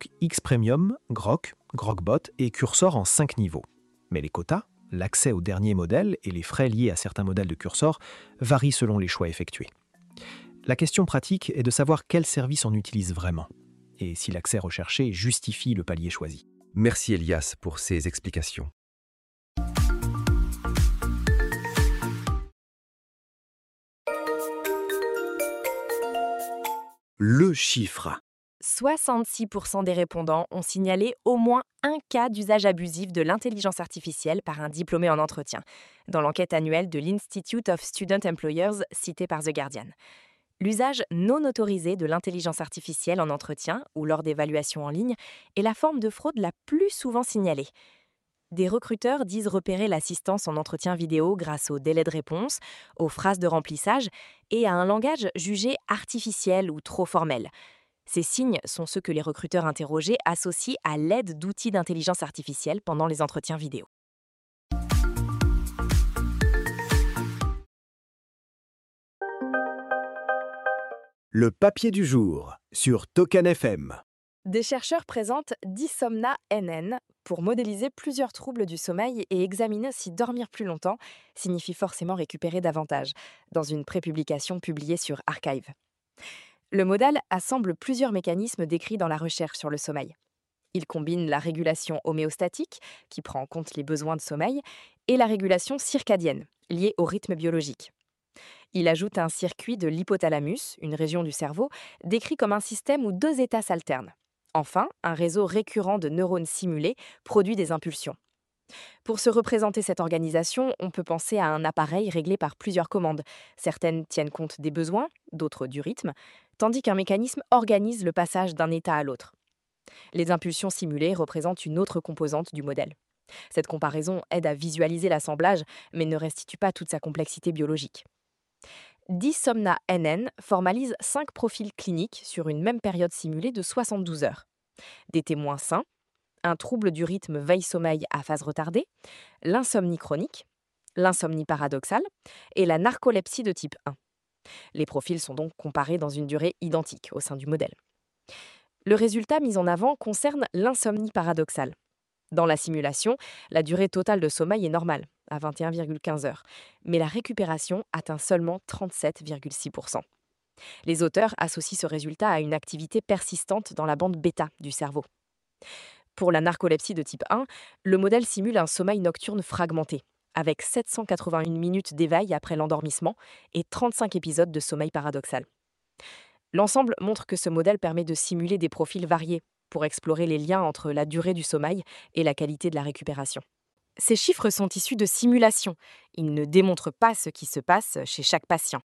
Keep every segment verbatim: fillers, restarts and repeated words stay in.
donc X-Premium, Grok, Grokbot et Cursor en cinq niveaux. Mais les quotas, l'accès aux derniers modèles et les frais liés à certains modèles de Cursor varient selon les choix effectués. La question pratique est de savoir quel service on utilise vraiment et si l'accès recherché justifie le palier choisi. Merci Elias pour ces explications. Le chiffre. soixante-six pour cent des répondants ont signalé au moins un cas d'usage abusif de l'intelligence artificielle par un diplômé en entretien, dans l'enquête annuelle de l'Institute of Student Employers citée par The Guardian. L'usage non autorisé de l'intelligence artificielle en entretien ou lors d'évaluations en ligne est la forme de fraude la plus souvent signalée. Des recruteurs disent repérer l'assistance en entretien vidéo grâce aux délais de réponse, aux phrases de remplissage et à un langage jugé artificiel ou trop formel. Ces signes sont ceux que les recruteurs interrogés associent à l'aide d'outils d'intelligence artificielle pendant les entretiens vidéo. Le papier du jour sur Token F M. Des chercheurs présentent Dysomna N N pour modéliser plusieurs troubles du sommeil et examiner si dormir plus longtemps signifie forcément récupérer davantage, dans une prépublication publiée sur Archive. Le modèle assemble plusieurs mécanismes décrits dans la recherche sur le sommeil. Il combine la régulation homéostatique, qui prend en compte les besoins de sommeil, et la régulation circadienne, liée au rythme biologique. Il ajoute un circuit de l'hypothalamus, une région du cerveau, décrit comme un système où deux états s'alternent. Enfin, un réseau récurrent de neurones simulés produit des impulsions. Pour se représenter cette organisation, on peut penser à un appareil réglé par plusieurs commandes. Certaines tiennent compte des besoins, d'autres du rythme, tandis qu'un mécanisme organise le passage d'un état à l'autre. Les impulsions simulées représentent une autre composante du modèle. Cette comparaison aide à visualiser l'assemblage, mais ne restitue pas toute sa complexité biologique. Dysomna N N formalise cinq profils cliniques sur une même période simulée de soixante-douze heures. Des témoins sains, un trouble du rythme veille-sommeil à phase retardée, l'insomnie chronique, l'insomnie paradoxale et la narcolepsie de type un. Les profils sont donc comparés dans une durée identique au sein du modèle. Le résultat mis en avant concerne l'insomnie paradoxale. Dans la simulation, la durée totale de sommeil est normale, à vingt et un virgule quinze heures, mais la récupération atteint seulement trente-sept virgule six pour cent. Les auteurs associent ce résultat à une activité persistante dans la bande bêta du cerveau. Pour la narcolepsie de type un, le modèle simule un sommeil nocturne fragmenté, avec sept cent quatre-vingt-une minutes d'éveil après l'endormissement et trente-cinq épisodes de sommeil paradoxal. L'ensemble montre que ce modèle permet de simuler des profils variés pour explorer les liens entre la durée du sommeil et la qualité de la récupération. Ces chiffres sont issus de simulations. Ils ne démontrent pas ce qui se passe chez chaque patient.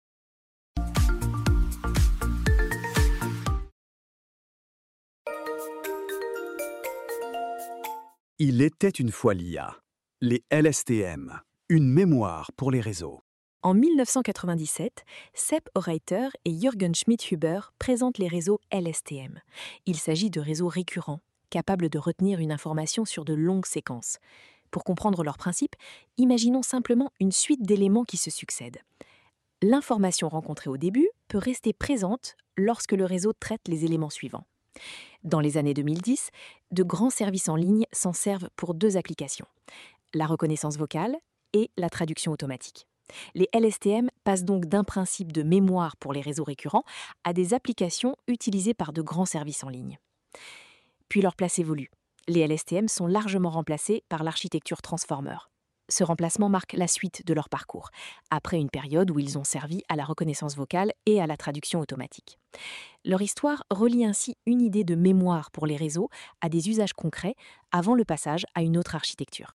Il était une fois l'I A. Les L S T M. Une mémoire pour les réseaux. En mille neuf cent quatre-vingt-dix-sept, Sepp Horeiter et Jürgen Schmidhuber présentent les réseaux L S T M. Il s'agit de réseaux récurrents, capables de retenir une information sur de longues séquences. Pour comprendre leur principe, imaginons simplement une suite d'éléments qui se succèdent. L'information rencontrée au début peut rester présente lorsque le réseau traite les éléments suivants. Dans les années deux mille dix, de grands services en ligne s'en servent pour deux applications, la reconnaissance vocale et la traduction automatique. Les L S T M passent donc d'un principe de mémoire pour les réseaux récurrents à des applications utilisées par de grands services en ligne. Puis leur place évolue. Les L S T M sont largement remplacés par l'architecture Transformer. Ce remplacement marque la suite de leur parcours, après une période où ils ont servi à la reconnaissance vocale et à la traduction automatique. Leur histoire relie ainsi une idée de mémoire pour les réseaux à des usages concrets avant le passage à une autre architecture.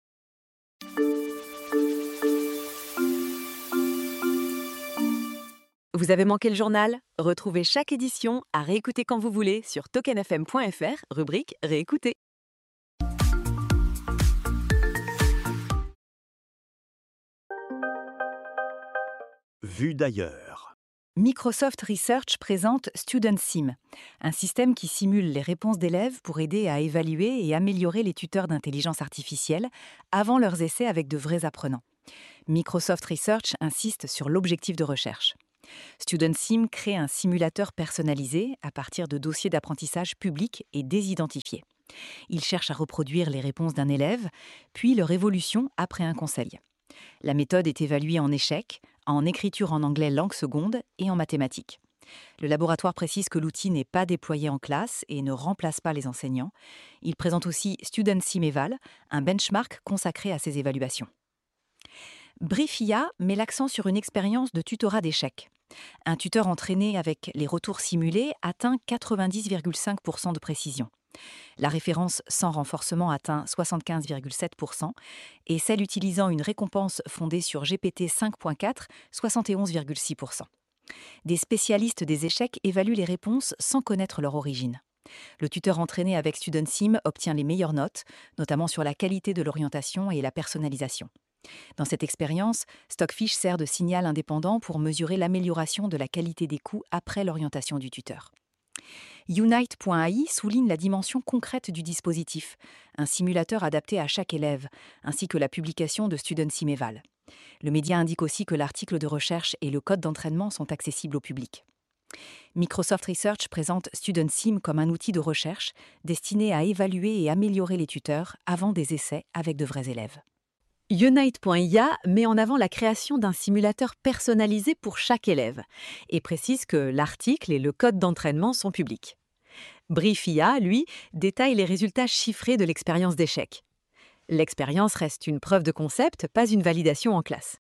Vous avez manqué le journal ? Retrouvez chaque édition à réécouter quand vous voulez sur token f m point f r, rubrique Réécouter. Vue d'ailleurs. Microsoft Research présente StudentSim, un système qui simule les réponses d'élèves pour aider à évaluer et améliorer les tuteurs d'intelligence artificielle avant leurs essais avec de vrais apprenants. Microsoft Research insiste sur l'objectif de recherche. StudentSim crée un simulateur personnalisé à partir de dossiers d'apprentissage publics et désidentifiés. Il cherche à reproduire les réponses d'un élève, puis leur évolution après un conseil. La méthode est évaluée en échec, en écriture en anglais langue seconde et en mathématiques. Le laboratoire précise que l'outil n'est pas déployé en classe et ne remplace pas les enseignants. Il présente aussi StudentSim Eval, un benchmark consacré à ces évaluations. Briefia met l'accent sur une expérience de tutorat d'échecs. Un tuteur entraîné avec les retours simulés atteint quatre-vingt-dix virgule cinq pour cent de précision. La référence sans renforcement atteint soixante-quinze virgule sept pour cent et celle utilisant une récompense fondée sur G P T cinq point quatre, soixante et onze virgule six pour cent. Des spécialistes des échecs évaluent les réponses sans connaître leur origine. Le tuteur entraîné avec StudentSim obtient les meilleures notes, notamment sur la qualité de l'orientation et la personnalisation. Dans cette expérience, Stockfish sert de signal indépendant pour mesurer l'amélioration de la qualité des coûts après l'orientation du tuteur. Unite point A I souligne la dimension concrète du dispositif, un simulateur adapté à chaque élève, ainsi que la publication de StudentSim Eval. Le média indique aussi que l'article de recherche et le code d'entraînement sont accessibles au public. Microsoft Research présente StudentSim comme un outil de recherche destiné à évaluer et améliorer les tuteurs avant des essais avec de vrais élèves. Unite point I A met en avant la création d'un simulateur personnalisé pour chaque élève et précise que l'article et le code d'entraînement sont publics. Briefia, lui, détaille les résultats chiffrés de l'expérience d'échec. L'expérience reste une preuve de concept, pas une validation en classe.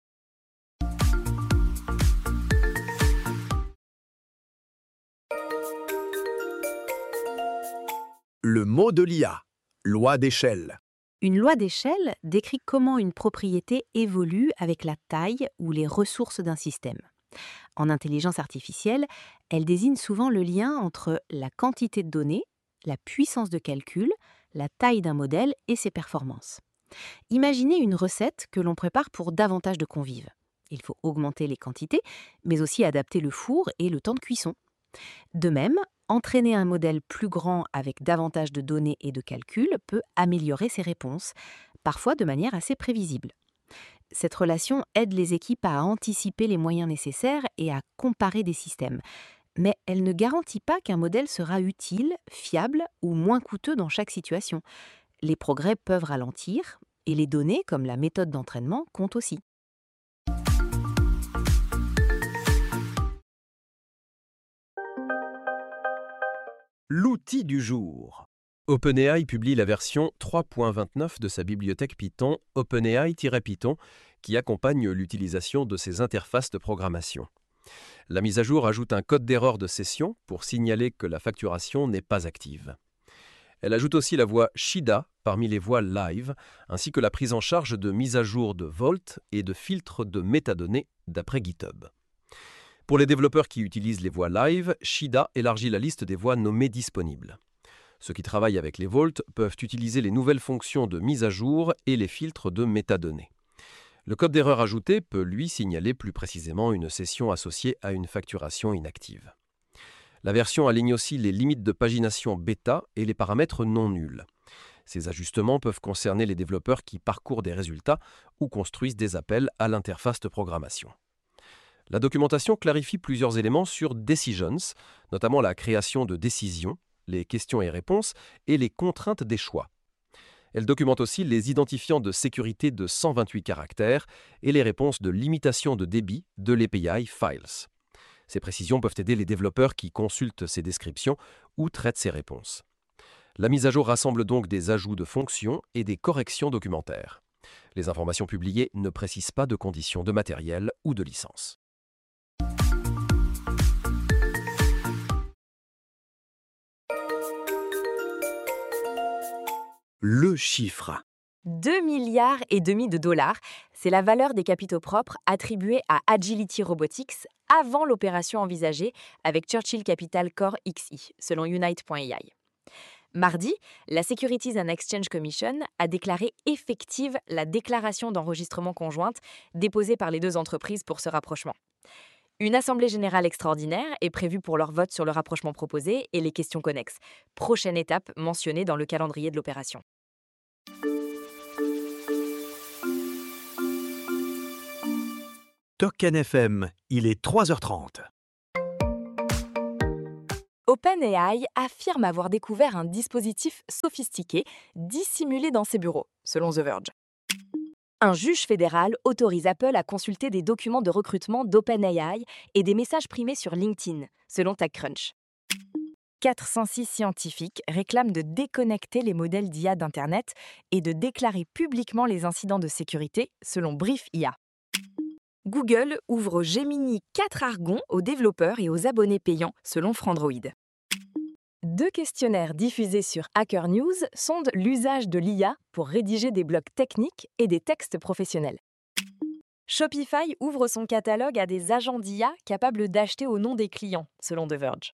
Le mot de l'I A, loi d'échelle. Une loi d'échelle décrit comment une propriété évolue avec la taille ou les ressources d'un système. En intelligence artificielle, elle désigne souvent le lien entre la quantité de données, la puissance de calcul, la taille d'un modèle et ses performances. Imaginez une recette que l'on prépare pour davantage de convives. Il faut augmenter les quantités, mais aussi adapter le four et le temps de cuisson. De même, entraîner un modèle plus grand avec davantage de données et de calculs peut améliorer ses réponses, parfois de manière assez prévisible. Cette relation aide les équipes à anticiper les moyens nécessaires et à comparer des systèmes. Mais elle ne garantit pas qu'un modèle sera utile, fiable ou moins coûteux dans chaque situation. Les progrès peuvent ralentir et les données, comme la méthode d'entraînement, comptent aussi. L'outil du jour. OpenAI publie la version trois point vingt-neuf de sa bibliothèque Python, OpenAI-Python, qui accompagne l'utilisation de ses interfaces de programmation. La mise à jour ajoute un code d'erreur de session pour signaler que la facturation n'est pas active. Elle ajoute aussi la voix Shida parmi les voix live, ainsi que la prise en charge de mise à jour de Vault et de filtres de métadonnées d'après GitHub. Pour les développeurs qui utilisent les voix live, Shida élargit la liste des voix nommées disponibles. Ceux qui travaillent avec les Vault peuvent utiliser les nouvelles fonctions de mise à jour et les filtres de métadonnées. Le code d'erreur ajouté peut, lui, signaler plus précisément une session associée à une facturation inactive. La version aligne aussi les limites de pagination bêta et les paramètres non nuls. Ces ajustements peuvent concerner les développeurs qui parcourent des résultats ou construisent des appels à l'interface de programmation. La documentation clarifie plusieurs éléments sur Decisions, notamment la création de décisions, les questions et réponses et les contraintes des choix. Elle documente aussi les identifiants de sécurité de cent vingt-huit caractères et les réponses de limitation de débit de l'A P I Files. Ces précisions peuvent aider les développeurs qui consultent ces descriptions ou traitent ces réponses. La mise à jour rassemble donc des ajouts de fonctions et des corrections documentaires. Les informations publiées ne précisent pas de conditions de matériel ou de licence. Le chiffre. deux milliards et demi de dollars, c'est la valeur des capitaux propres attribués à Agility Robotics avant l'opération envisagée avec Churchill Capital Core X I, selon Unite point A I. Mardi, la Securities and Exchange Commission a déclaré effective la déclaration d'enregistrement conjointe déposée par les deux entreprises pour ce rapprochement. Une assemblée générale extraordinaire est prévue pour leur vote sur le rapprochement proposé et les questions connexes, prochaine étape mentionnée dans le calendrier de l'opération. Token F M, il est trois heures trente. OpenAI affirme avoir découvert un dispositif sophistiqué dissimulé dans ses bureaux, selon The Verge. Un juge fédéral autorise Apple à consulter des documents de recrutement d'OpenAI et des messages primés sur LinkedIn, selon TechCrunch. quatre cent six scientifiques réclament de déconnecter les modèles d'I A d'Internet et de déclarer publiquement les incidents de sécurité, selon Brief I A. Google ouvre Gemini quatre Argon aux développeurs et aux abonnés payants, selon Frandroid. Deux questionnaires diffusés sur Hacker News sondent l'usage de l'I A pour rédiger des blogs techniques et des textes professionnels. Shopify ouvre son catalogue à des agents d'I A capables d'acheter au nom des clients, selon The Verge.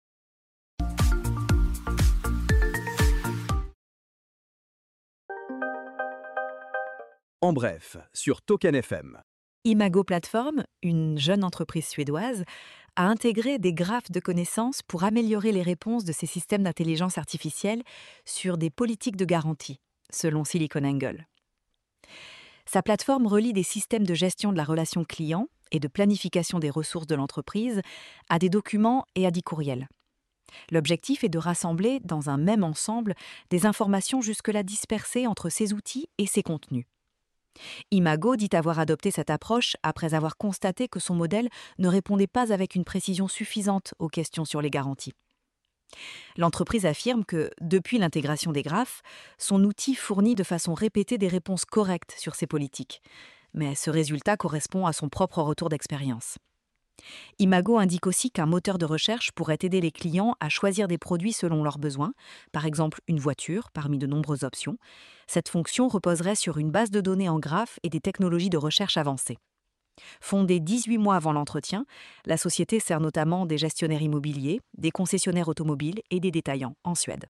En bref, sur Token F M. Imago Platform, une jeune entreprise suédoise, a intégré des graphes de connaissances pour améliorer les réponses de ses systèmes d'intelligence artificielle sur des politiques de garantie, selon SiliconANGLE. Sa plateforme relie des systèmes de gestion de la relation client et de planification des ressources de l'entreprise à des documents et à des courriels. L'objectif est de rassembler dans un même ensemble des informations jusque-là dispersées entre ces outils et ces contenus. Imago dit avoir adopté cette approche après avoir constaté que son modèle ne répondait pas avec une précision suffisante aux questions sur les garanties. L'entreprise affirme que, depuis l'intégration des graphes, son outil fournit de façon répétée des réponses correctes sur ces politiques. Mais ce résultat correspond à son propre retour d'expérience. Imago indique aussi qu'un moteur de recherche pourrait aider les clients à choisir des produits selon leurs besoins, par exemple une voiture parmi de nombreuses options. Cette fonction reposerait sur une base de données en graphes et des technologies de recherche avancées. Fondée dix-huit mois avant l'entretien, la société sert notamment des gestionnaires immobiliers, des concessionnaires automobiles et des détaillants en Suède.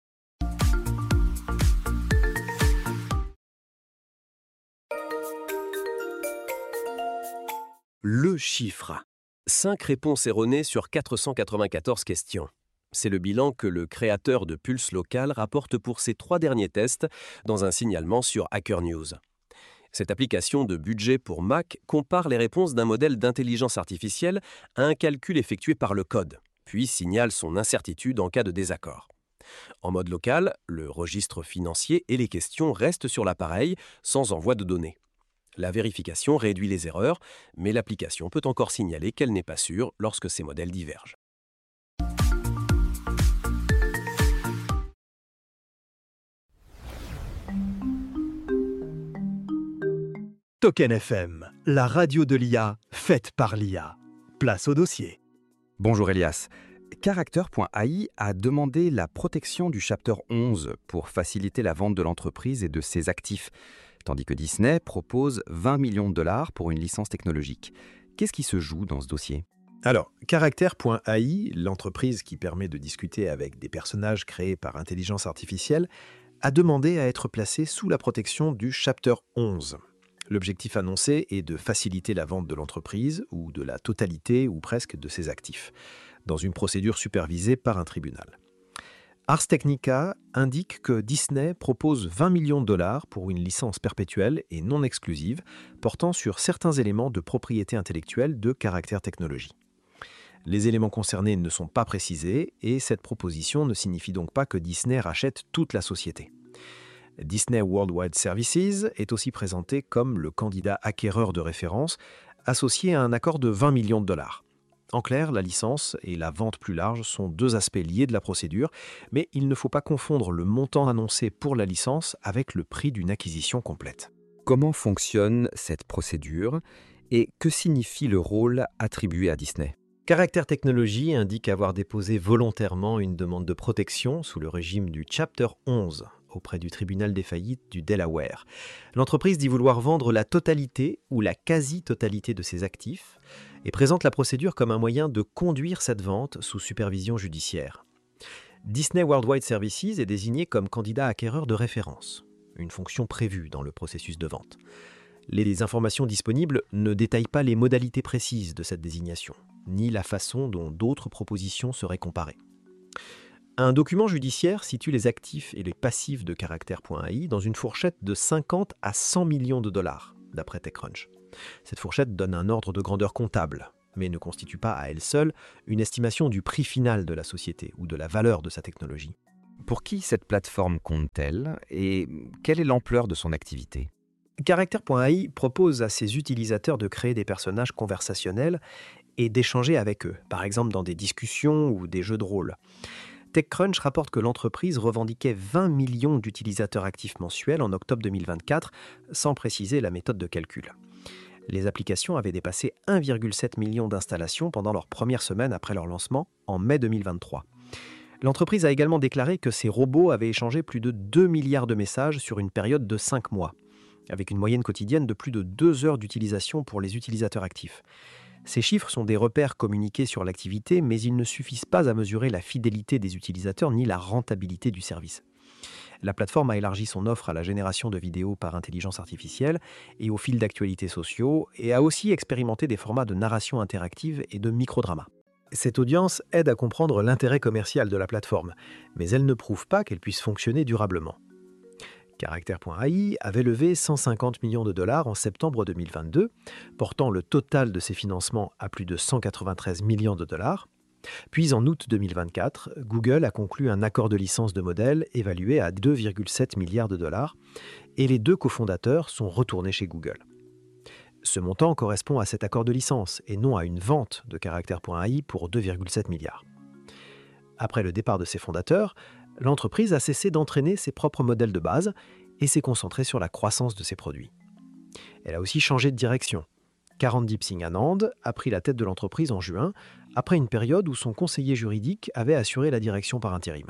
Le chiffre. cinq réponses erronées sur quatre cent quatre-vingt-quatorze questions. C'est le bilan que le créateur de Pulse Local rapporte pour ses trois derniers tests dans un signalement sur Hacker News. Cette application de budget pour Mac compare les réponses d'un modèle d'intelligence artificielle à un calcul effectué par le code, puis signale son incertitude en cas de désaccord. En mode local, le registre financier et les questions restent sur l'appareil sans envoi de données. La vérification réduit les erreurs, mais l'application peut encore signaler qu'elle n'est pas sûre lorsque ces modèles divergent. Token F M, la radio de l'I A, faite par l'I A. Place au dossier. Bonjour Elias. Character point A I a demandé la protection du Chapter onze pour faciliter la vente de l'entreprise et de ses actifs, tandis que Disney propose vingt millions de dollars pour une licence technologique. Qu'est-ce qui se joue dans ce dossier ? Alors, Character point A I, l'entreprise qui permet de discuter avec des personnages créés par intelligence artificielle, a demandé à être placée sous la protection du Chapter onze. L'objectif annoncé est de faciliter la vente de l'entreprise ou de la totalité ou presque de ses actifs, dans une procédure supervisée par un tribunal. Ars Technica indique que Disney propose vingt millions de dollars pour une licence perpétuelle et non exclusive portant sur certains éléments de propriété intellectuelle de Character Technologies. Les éléments concernés ne sont pas précisés et cette proposition ne signifie donc pas que Disney rachète toute la société. Disney Worldwide Services est aussi présenté comme le candidat acquéreur de référence associé à un accord de vingt millions de dollars. En clair, la licence et la vente plus large sont deux aspects liés de la procédure, mais il ne faut pas confondre le montant annoncé pour la licence avec le prix d'une acquisition complète. Comment fonctionne cette procédure et que signifie le rôle attribué à Disney ? Character Technologies indique avoir déposé volontairement une demande de protection sous le régime du Chapter onze auprès du tribunal des faillites du Delaware. L'entreprise dit vouloir vendre la totalité ou la quasi-totalité de ses actifs et présente la procédure comme un moyen de conduire cette vente sous supervision judiciaire. Disney Worldwide Services est désigné comme candidat acquéreur de référence, une fonction prévue dans le processus de vente. Les informations disponibles ne détaillent pas les modalités précises de cette désignation, ni la façon dont d'autres propositions seraient comparées. Un document judiciaire situe les actifs et les passifs de Character point A I dans une fourchette de cinquante à cent millions de dollars, d'après TechCrunch. Cette fourchette donne un ordre de grandeur comptable, mais ne constitue pas à elle seule une estimation du prix final de la société ou de la valeur de sa technologie. Pour qui cette plateforme compte-t-elle et quelle est l'ampleur de son activité ? Character.ai propose à ses utilisateurs de créer des personnages conversationnels et d'échanger avec eux, par exemple dans des discussions ou des jeux de rôle. TechCrunch rapporte que l'entreprise revendiquait vingt millions d'utilisateurs actifs mensuels en octobre deux mille vingt-quatre, sans préciser la méthode de calcul. Les applications avaient dépassé un virgule sept million d'installations pendant leur première semaine après leur lancement, en mai deux mille vingt-trois. L'entreprise a également déclaré que ses robots avaient échangé plus de deux milliards de messages sur une période de cinq mois, avec une moyenne quotidienne de plus de deux heures d'utilisation pour les utilisateurs actifs. Ces chiffres sont des repères communiqués sur l'activité, mais ils ne suffisent pas à mesurer la fidélité des utilisateurs ni la rentabilité du service. La plateforme a élargi son offre à la génération de vidéos par intelligence artificielle et aux fils d'actualité sociaux, et a aussi expérimenté des formats de narration interactive et de microdrama. Cette audience aide à comprendre l'intérêt commercial de la plateforme, mais elle ne prouve pas qu'elle puisse fonctionner durablement. Character.ai avait levé cent cinquante millions de dollars en septembre deux mille vingt-deux, portant le total de ses financements à plus de cent quatre-vingt-treize millions de dollars. Puis en août deux mille vingt-quatre, Google a conclu un accord de licence de modèle évalué à deux virgule sept milliards de dollars, et les deux cofondateurs sont retournés chez Google. Ce montant correspond à cet accord de licence et non à une vente de Character.ai pour deux virgule sept milliards. Après le départ de ses fondateurs, l'entreprise a cessé d'entraîner ses propres modèles de base et s'est concentrée sur la croissance de ses produits. Elle a aussi changé de direction. Karan Deep Singh Anand a pris la tête de l'entreprise en juin, après une période où son conseiller juridique avait assuré la direction par intérim.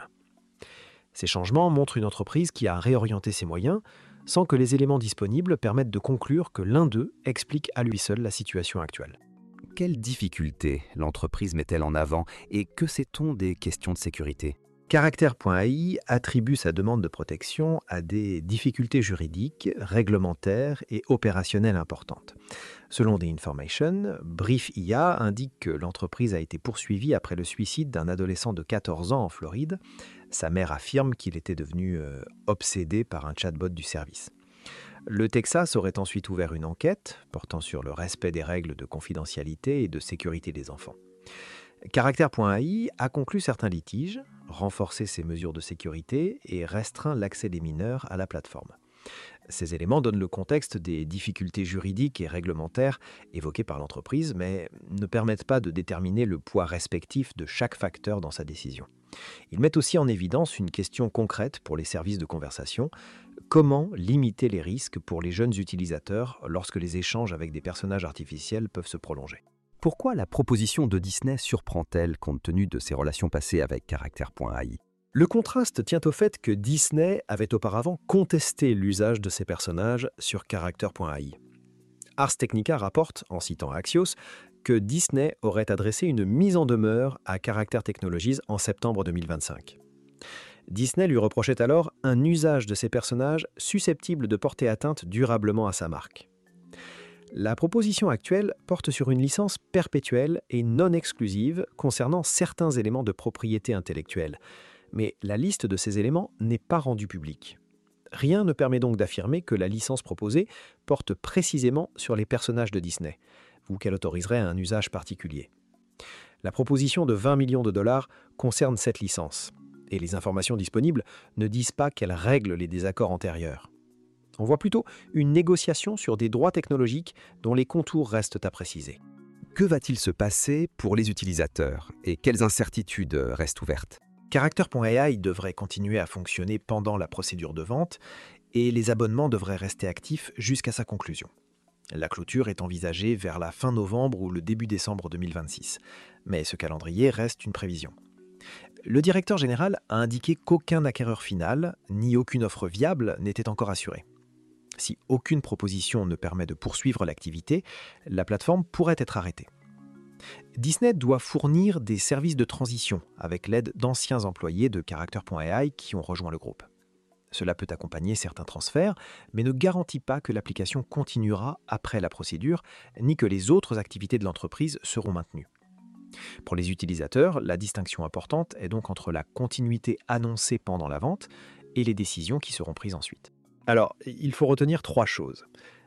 Ces changements montrent une entreprise qui a réorienté ses moyens, sans que les éléments disponibles permettent de conclure que l'un d'eux explique à lui seul la situation actuelle. Quelles difficultés l'entreprise met-elle en avant et que sait-on des questions de sécurité ? Character.ai attribue sa demande de protection à des difficultés juridiques, réglementaires et opérationnelles importantes. Selon The Information, Brief I A indique que l'entreprise a été poursuivie après le suicide d'un adolescent de quatorze ans en Floride. Sa mère affirme qu'il était devenu euh, obsédé par un chatbot du service. Le Texas aurait ensuite ouvert une enquête portant sur le respect des règles de confidentialité et de sécurité des enfants. Character.ai a conclu certains litiges, renforcé ses mesures de sécurité et restreint l'accès des mineurs à la plateforme. Ces éléments donnent le contexte des difficultés juridiques et réglementaires évoquées par l'entreprise, mais ne permettent pas de déterminer le poids respectif de chaque facteur dans sa décision. Ils mettent aussi en évidence une question concrète pour les services de conversation: comment limiter les risques pour les jeunes utilisateurs lorsque les échanges avec des personnages artificiels peuvent se prolonger? Pourquoi la proposition de Disney surprend-elle compte tenu de ses relations passées avec Character.ai ? Le contraste tient au fait que Disney avait auparavant contesté l'usage de ces personnages sur Character.ai. Ars Technica rapporte, en citant Axios, que Disney aurait adressé une mise en demeure à Character Technologies en septembre deux mille vingt-cinq. Disney lui reprochait alors un usage de ces personnages susceptible de porter atteinte durablement à sa marque. La proposition actuelle porte sur une licence perpétuelle et non exclusive concernant certains éléments de propriété intellectuelle, mais la liste de ces éléments n'est pas rendue publique. Rien ne permet donc d'affirmer que la licence proposée porte précisément sur les personnages de Disney, ou qu'elle autoriserait un usage particulier. La proposition de vingt millions de dollars concerne cette licence, et les informations disponibles ne disent pas qu'elle règle les désaccords antérieurs. On voit plutôt une négociation sur des droits technologiques dont les contours restent à préciser. Que va-t-il se passer pour les utilisateurs et quelles incertitudes restent ouvertes ? Character.ai devrait continuer à fonctionner pendant la procédure de vente et les abonnements devraient rester actifs jusqu'à sa conclusion. La clôture est envisagée vers la fin novembre ou le début décembre deux mille vingt-six, mais ce calendrier reste une prévision. Le directeur général a indiqué qu'aucun acquéreur final, ni aucune offre viable n'était encore assuré. Si aucune proposition ne permet de poursuivre l'activité, la plateforme pourrait être arrêtée. Disney doit fournir des services de transition avec l'aide d'anciens employés de Character.ai qui ont rejoint le groupe. Cela peut accompagner certains transferts, mais ne garantit pas que l'application continuera après la procédure, ni que les autres activités de l'entreprise seront maintenues. Pour les utilisateurs, la distinction importante est donc entre la continuité annoncée pendant la vente et les décisions qui seront prises ensuite. Alors, il faut retenir trois choses.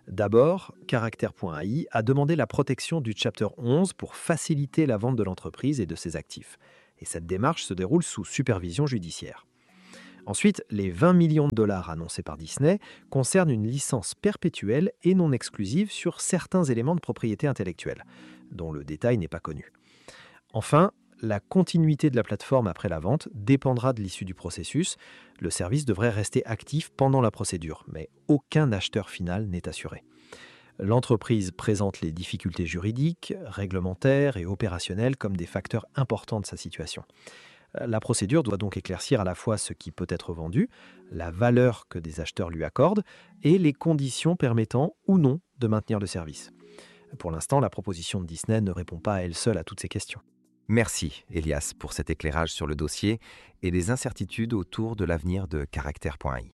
D'abord, Character.ai a demandé la protection du Chapter onze pour faciliter la vente de l'entreprise et de ses actifs. Et cette démarche se déroule sous supervision judiciaire. Ensuite, les vingt millions de dollars annoncés par Disney concernent une licence perpétuelle et non exclusive sur certains éléments de propriété intellectuelle, dont le détail n'est pas connu. Enfin, la continuité de la plateforme après la vente dépendra de l'issue du processus. Le service devrait rester actif pendant la procédure, mais aucun acheteur final n'est assuré. L'entreprise présente les difficultés juridiques, réglementaires et opérationnelles comme des facteurs importants de sa situation. La procédure doit donc éclaircir à la fois ce qui peut être vendu, la valeur que des acheteurs lui accordent et les conditions permettant ou non de maintenir le service. Pour l'instant, la proposition de Disney ne répond pas à elle seule à toutes ces questions. Merci, Elias, pour cet éclairage sur le dossier et les incertitudes autour de l'avenir de Character.ai.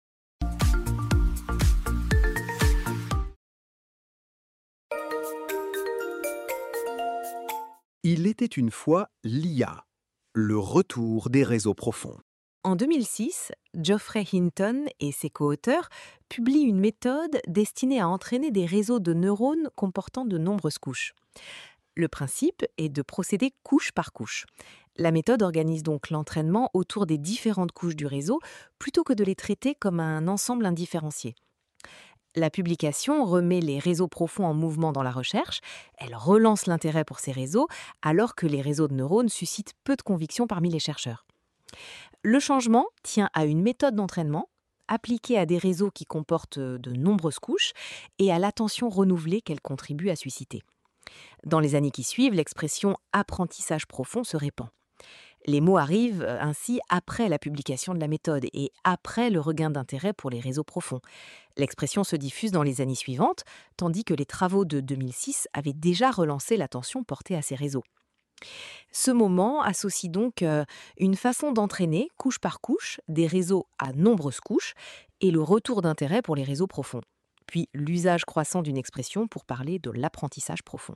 Il était une fois l'I A, le retour des réseaux profonds. En deux mille six, Geoffrey Hinton et ses co-auteurs publient une méthode destinée à entraîner des réseaux de neurones comportant de nombreuses couches. Le principe est de procéder couche par couche. La méthode organise donc l'entraînement autour des différentes couches du réseau plutôt que de les traiter comme un ensemble indifférencié. La publication remet les réseaux profonds en mouvement dans la recherche, elle relance l'intérêt pour ces réseaux alors que les réseaux de neurones suscitent peu de conviction parmi les chercheurs. Le changement tient à une méthode d'entraînement appliquée à des réseaux qui comportent de nombreuses couches et à l'attention renouvelée qu'elle contribue à susciter. Dans les années qui suivent, l'expression « apprentissage profond » se répand. Les mots arrivent ainsi après la publication de la méthode et après le regain d'intérêt pour les réseaux profonds. L'expression se diffuse dans les années suivantes, tandis que les travaux de deux mille six avaient déjà relancé l'attention portée à ces réseaux. Ce moment associe donc une façon d'entraîner, couche par couche, des réseaux à nombreuses couches et le retour d'intérêt pour les réseaux profonds, puis l'usage croissant d'une expression pour parler de l'apprentissage profond.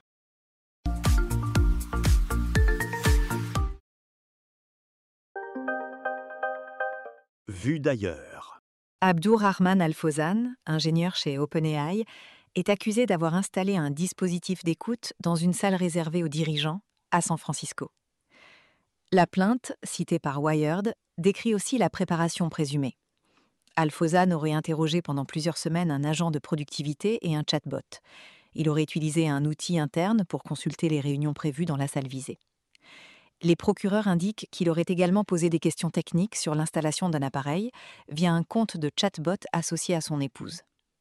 Vu d'ailleurs. Abdur-Rahman Al-Fawzan, ingénieur chez OpenAI, est accusé d'avoir installé un dispositif d'écoute dans une salle réservée aux dirigeants à San Francisco. La plainte, citée par Wired, décrit aussi la préparation présumée. Al-Fawzan aurait interrogé pendant plusieurs semaines un agent de productivité et un chatbot. Il aurait utilisé un outil interne pour consulter les réunions prévues dans la salle visée. Les procureurs indiquent qu'il aurait également posé des questions techniques sur l'installation d'un appareil via un compte de chatbot associé à son épouse.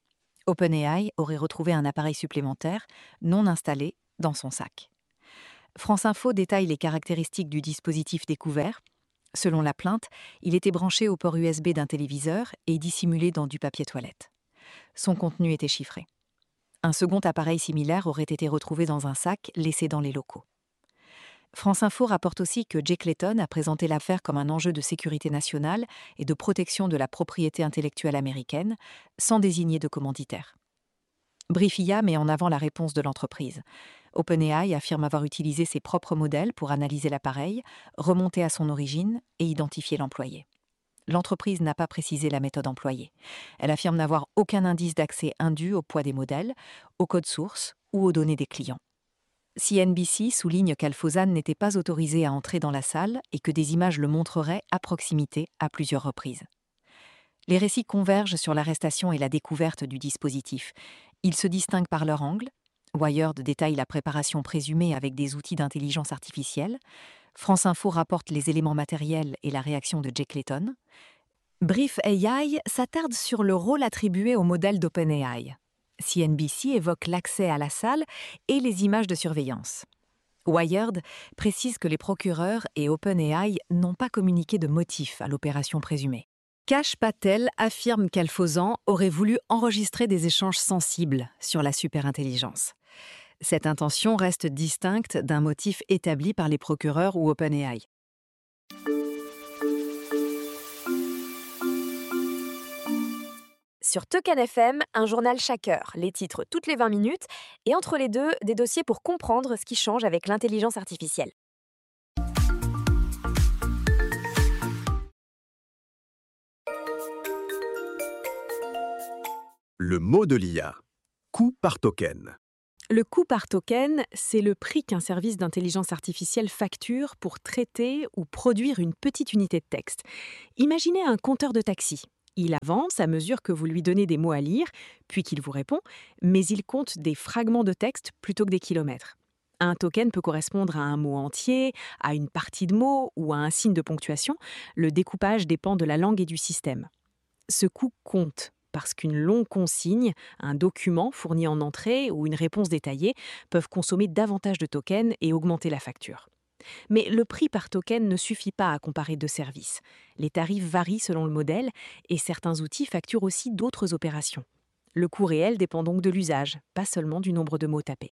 OpenAI aurait retrouvé un appareil supplémentaire, non installé, dans son sac. France Info détaille les caractéristiques du dispositif découvert. Selon la plainte, il était branché au port U S B d'un téléviseur et dissimulé dans du papier toilette. Son contenu était chiffré. Un second appareil similaire aurait été retrouvé dans un sac laissé dans les locaux. France Info rapporte aussi que Jay Clayton a présenté l'affaire comme un enjeu de sécurité nationale et de protection de la propriété intellectuelle américaine, sans désigner de commanditaire. Briefia met en avant la réponse de l'entreprise. OpenAI affirme avoir utilisé ses propres modèles pour analyser l'appareil, remonter à son origine et identifier l'employé. L'entreprise n'a pas précisé la méthode employée. Elle affirme n'avoir aucun indice d'accès indu au poids des modèles, au code source ou aux données des clients. C N B C souligne qu'Al-Fawzan n'était pas autorisé à entrer dans la salle et que des images le montreraient à proximité à plusieurs reprises. Les récits convergent sur l'arrestation et la découverte du dispositif. Ils se distinguent par leur angle. Wired détaille la préparation présumée avec des outils d'intelligence artificielle. France Info rapporte les éléments matériels et la réaction de Jay Clayton. Brief A I s'attarde sur le rôle attribué au modèle d'OpenAI. C N B C évoque l'accès à la salle et les images de surveillance. Wired précise que les procureurs et OpenAI n'ont pas communiqué de motif à l'opération présumée. Kash Patel affirme qu'Al-Fawzan aurait voulu enregistrer des échanges sensibles sur la superintelligence. Cette intention reste distincte d'un motif établi par les procureurs ou OpenAI. Sur Token F M, un journal chaque heure, les titres toutes les vingt minutes, et entre les deux, des dossiers pour comprendre ce qui change avec l'intelligence artificielle. Le mot de l'I A. Coût par token. Le coût par token, c'est le prix qu'un service d'intelligence artificielle facture pour traiter ou produire une petite unité de texte. Imaginez un compteur de taxi. Il avance à mesure que vous lui donnez des mots à lire, puis qu'il vous répond, mais il compte des fragments de texte plutôt que des kilomètres. Un token peut correspondre à un mot entier, à une partie de mot ou à un signe de ponctuation. Le découpage dépend de la langue et du système. Ce coût compte parce qu'une longue consigne, un document fourni en entrée ou une réponse détaillée peuvent consommer davantage de tokens et augmenter la facture. Mais le prix par token ne suffit pas à comparer deux services. Les tarifs varient selon le modèle et certains outils facturent aussi d'autres opérations. Le coût réel dépend donc de l'usage, pas seulement du nombre de mots tapés.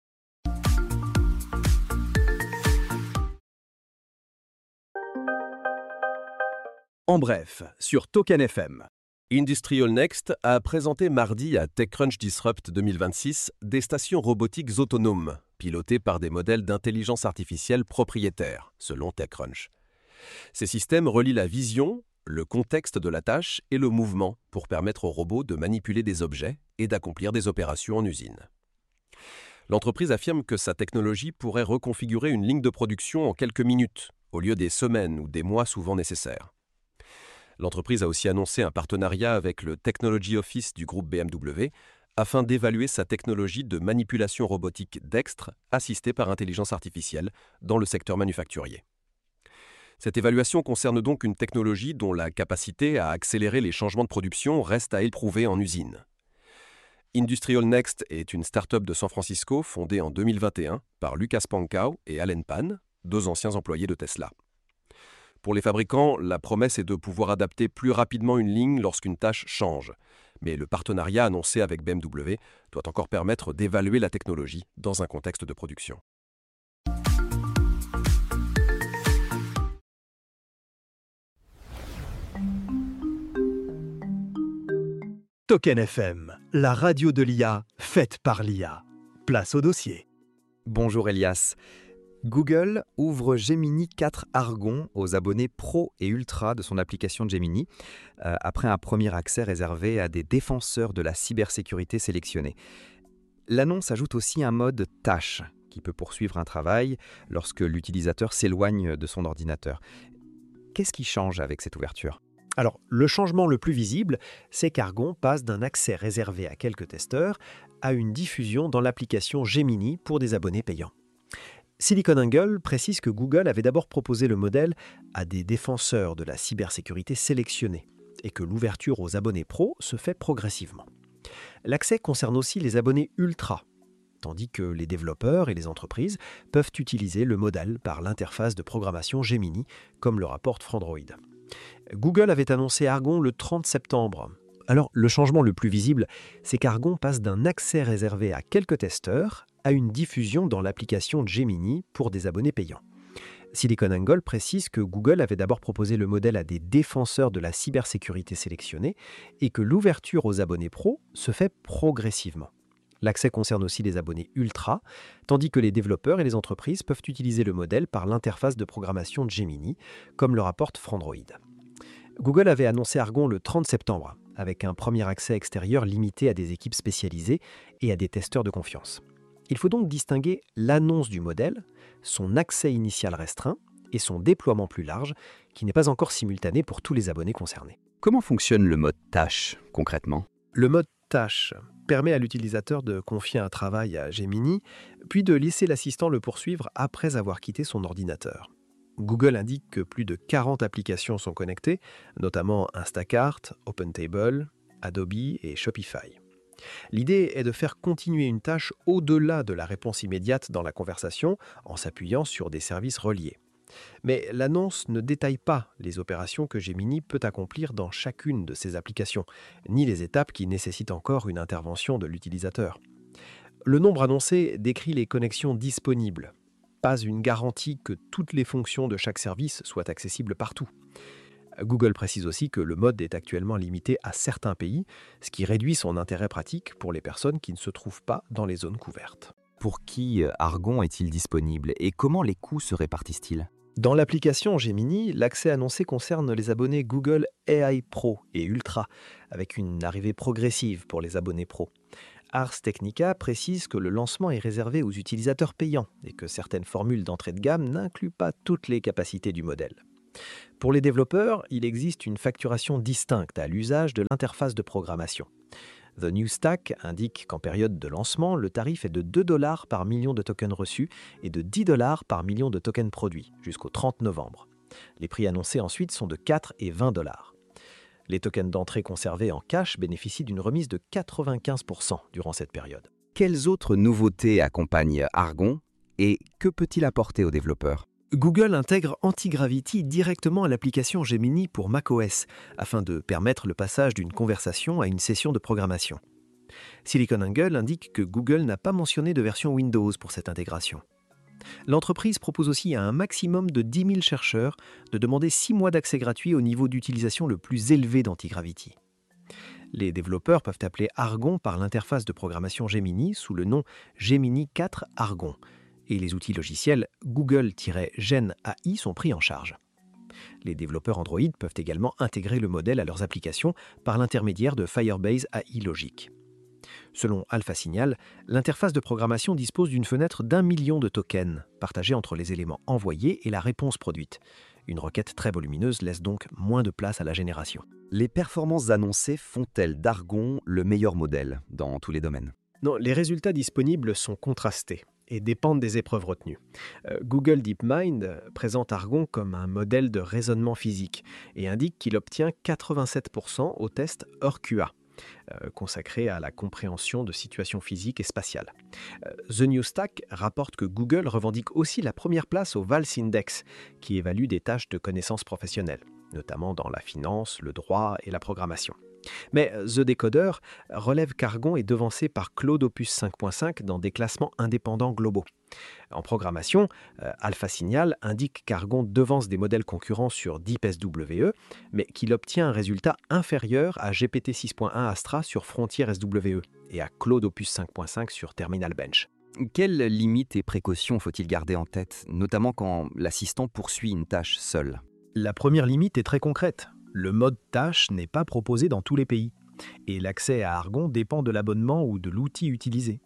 En bref, sur Token F M. Industrial Next a présenté mardi à TechCrunch Disrupt deux mille vingt-six des stations robotiques autonomes, pilotées par des modèles d'intelligence artificielle propriétaires, selon TechCrunch. Ces systèmes relient la vision, le contexte de la tâche et le mouvement pour permettre aux robots de manipuler des objets et d'accomplir des opérations en usine. L'entreprise affirme que sa technologie pourrait reconfigurer une ligne de production en quelques minutes, au lieu des semaines ou des mois souvent nécessaires. L'entreprise a aussi annoncé un partenariat avec le Technology Office du groupe B M W afin d'évaluer sa technologie de manipulation robotique dextre assistée par intelligence artificielle dans le secteur manufacturier. Cette évaluation concerne donc une technologie dont la capacité à accélérer les changements de production reste à éprouver en usine. Industrial Next est une start-up de San Francisco fondée en deux mille vingt et un par Lucas Pankau et Alan Pan, deux anciens employés de Tesla. Pour les fabricants, la promesse est de pouvoir adapter plus rapidement une ligne lorsqu'une tâche change. Mais le partenariat annoncé avec B M W doit encore permettre d'évaluer la technologie dans un contexte de production. Token F M, la radio de l'I A faite par l'I A. Place au dossier. Bonjour Elias. Google ouvre Gemini quatre Argon aux abonnés pro et ultra de son application Gemini, euh, après un premier accès réservé à des défenseurs de la cybersécurité sélectionnés. L'annonce ajoute aussi un mode tâche qui peut poursuivre un travail lorsque l'utilisateur s'éloigne de son ordinateur. Qu'est-ce qui change avec cette ouverture ? Alors, le changement le plus visible, c'est qu'Argon passe d'un accès réservé à quelques testeurs à une diffusion dans l'application Gemini pour des abonnés payants. SiliconANGLE précise que Google avait d'abord proposé le modèle à des défenseurs de la cybersécurité sélectionnés et que l'ouverture aux abonnés pro se fait progressivement. L'accès concerne aussi les abonnés ultra, tandis que les développeurs et les entreprises peuvent utiliser le modèle par l'interface de programmation Gemini, comme le rapporte Frandroid. Google avait annoncé Argon le trente septembre. Alors, le changement le plus visible, c'est qu'Argon passe d'un accès réservé à quelques testeurs à une diffusion dans l'application Gemini pour des abonnés payants. SiliconANGLE précise que Google avait d'abord proposé le modèle à des défenseurs de la cybersécurité sélectionnés et que l'ouverture aux abonnés pro se fait progressivement. L'accès concerne aussi les abonnés ultra, tandis que les développeurs et les entreprises peuvent utiliser le modèle par l'interface de programmation de Gemini, comme le rapporte Frandroid. Google avait annoncé Argon le trente septembre, avec un premier accès extérieur limité à des équipes spécialisées et à des testeurs de confiance. Il faut donc distinguer l'annonce du modèle, son accès initial restreint et son déploiement plus large, qui n'est pas encore simultané pour tous les abonnés concernés. Comment fonctionne le mode tâche concrètement ? Le mode tâche permet à l'utilisateur de confier un travail à Gemini, puis de laisser l'assistant le poursuivre après avoir quitté son ordinateur. Google indique que plus de quarante applications sont connectées, notamment Instacart, OpenTable, Adobe et Shopify. L'idée est de faire continuer une tâche au-delà de la réponse immédiate dans la conversation en s'appuyant sur des services reliés. Mais l'annonce ne détaille pas les opérations que Gemini peut accomplir dans chacune de ces applications, ni les étapes qui nécessitent encore une intervention de l'utilisateur. Le nombre annoncé décrit les connexions disponibles, pas une garantie que toutes les fonctions de chaque service soient accessibles partout. Google précise aussi que le mode est actuellement limité à certains pays, ce qui réduit son intérêt pratique pour les personnes qui ne se trouvent pas dans les zones couvertes. Pour qui Argon est-il disponible et comment les coûts se répartissent-ils ? Dans l'application Gemini, l'accès annoncé concerne les abonnés Google A I Pro et Ultra, avec une arrivée progressive pour les abonnés Pro. Ars Technica précise que le lancement est réservé aux utilisateurs payants et que certaines formules d'entrée de gamme n'incluent pas toutes les capacités du modèle. Pour les développeurs, il existe une facturation distincte à l'usage de l'interface de programmation. The New Stack indique qu'en période de lancement, le tarif est de deux dollars par million de tokens reçus et de dix dollars par million de tokens produits, jusqu'au trente novembre. Les prix annoncés ensuite sont de quatre et vingt dollars. Les tokens d'entrée conservés en cash bénéficient d'une remise de quatre-vingt-quinze pour cent durant cette période. Quelles autres nouveautés accompagnent Argon et que peut-il apporter aux développeurs ? Google intègre Antigravity directement à l'application Gemini pour macOS afin de permettre le passage d'une conversation à une session de programmation. SiliconANGLE indique que Google n'a pas mentionné de version Windows pour cette intégration. L'entreprise propose aussi à un maximum de dix mille chercheurs de demander six mois d'accès gratuit au niveau d'utilisation le plus élevé d'Antigravity. Les développeurs peuvent appeler Argon par l'interface de programmation Gemini sous le nom Gemini quatre Argon. Et les outils logiciels Google-Gen A I sont pris en charge. Les développeurs Android peuvent également intégrer le modèle à leurs applications par l'intermédiaire de Firebase A I Logic. Selon AlphaSignal, l'interface de programmation dispose d'une fenêtre d'un million de tokens, partagés entre les éléments envoyés et la réponse produite. Une requête très volumineuse laisse donc moins de place à la génération. Les performances annoncées font-elles d'Argon le meilleur modèle dans tous les domaines ? Non, les résultats disponibles sont contrastés et dépendent des épreuves retenues. Euh, Google DeepMind présente Argon comme un modèle de raisonnement physique et indique qu'il obtient quatre-vingt-sept pour cent au test hors Q A, euh, consacré à la compréhension de situations physiques et spatiales. Euh, The New Stack rapporte que Google revendique aussi la première place au VALS Index, qui évalue des tâches de connaissances professionnelles, notamment dans la finance, le droit et la programmation. Mais The Decoder relève qu'Argon est devancé par Claude Opus cinq point cinq dans des classements indépendants globaux. En programmation, euh, AlphaSignal indique qu'Argon devance des modèles concurrents sur DeepSWE, mais qu'il obtient un résultat inférieur à G P T six point un Astra sur Frontier S W E et à Claude Opus cinq point cinq sur Terminal Bench. Quelles limites et précautions faut-il garder en tête, notamment quand l'assistant poursuit une tâche seul ? La première limite est très concrète. Le mode tâche n'est pas proposé dans tous les pays, et l'accès à Argon dépend de l'abonnement ou de l'outil utilisé.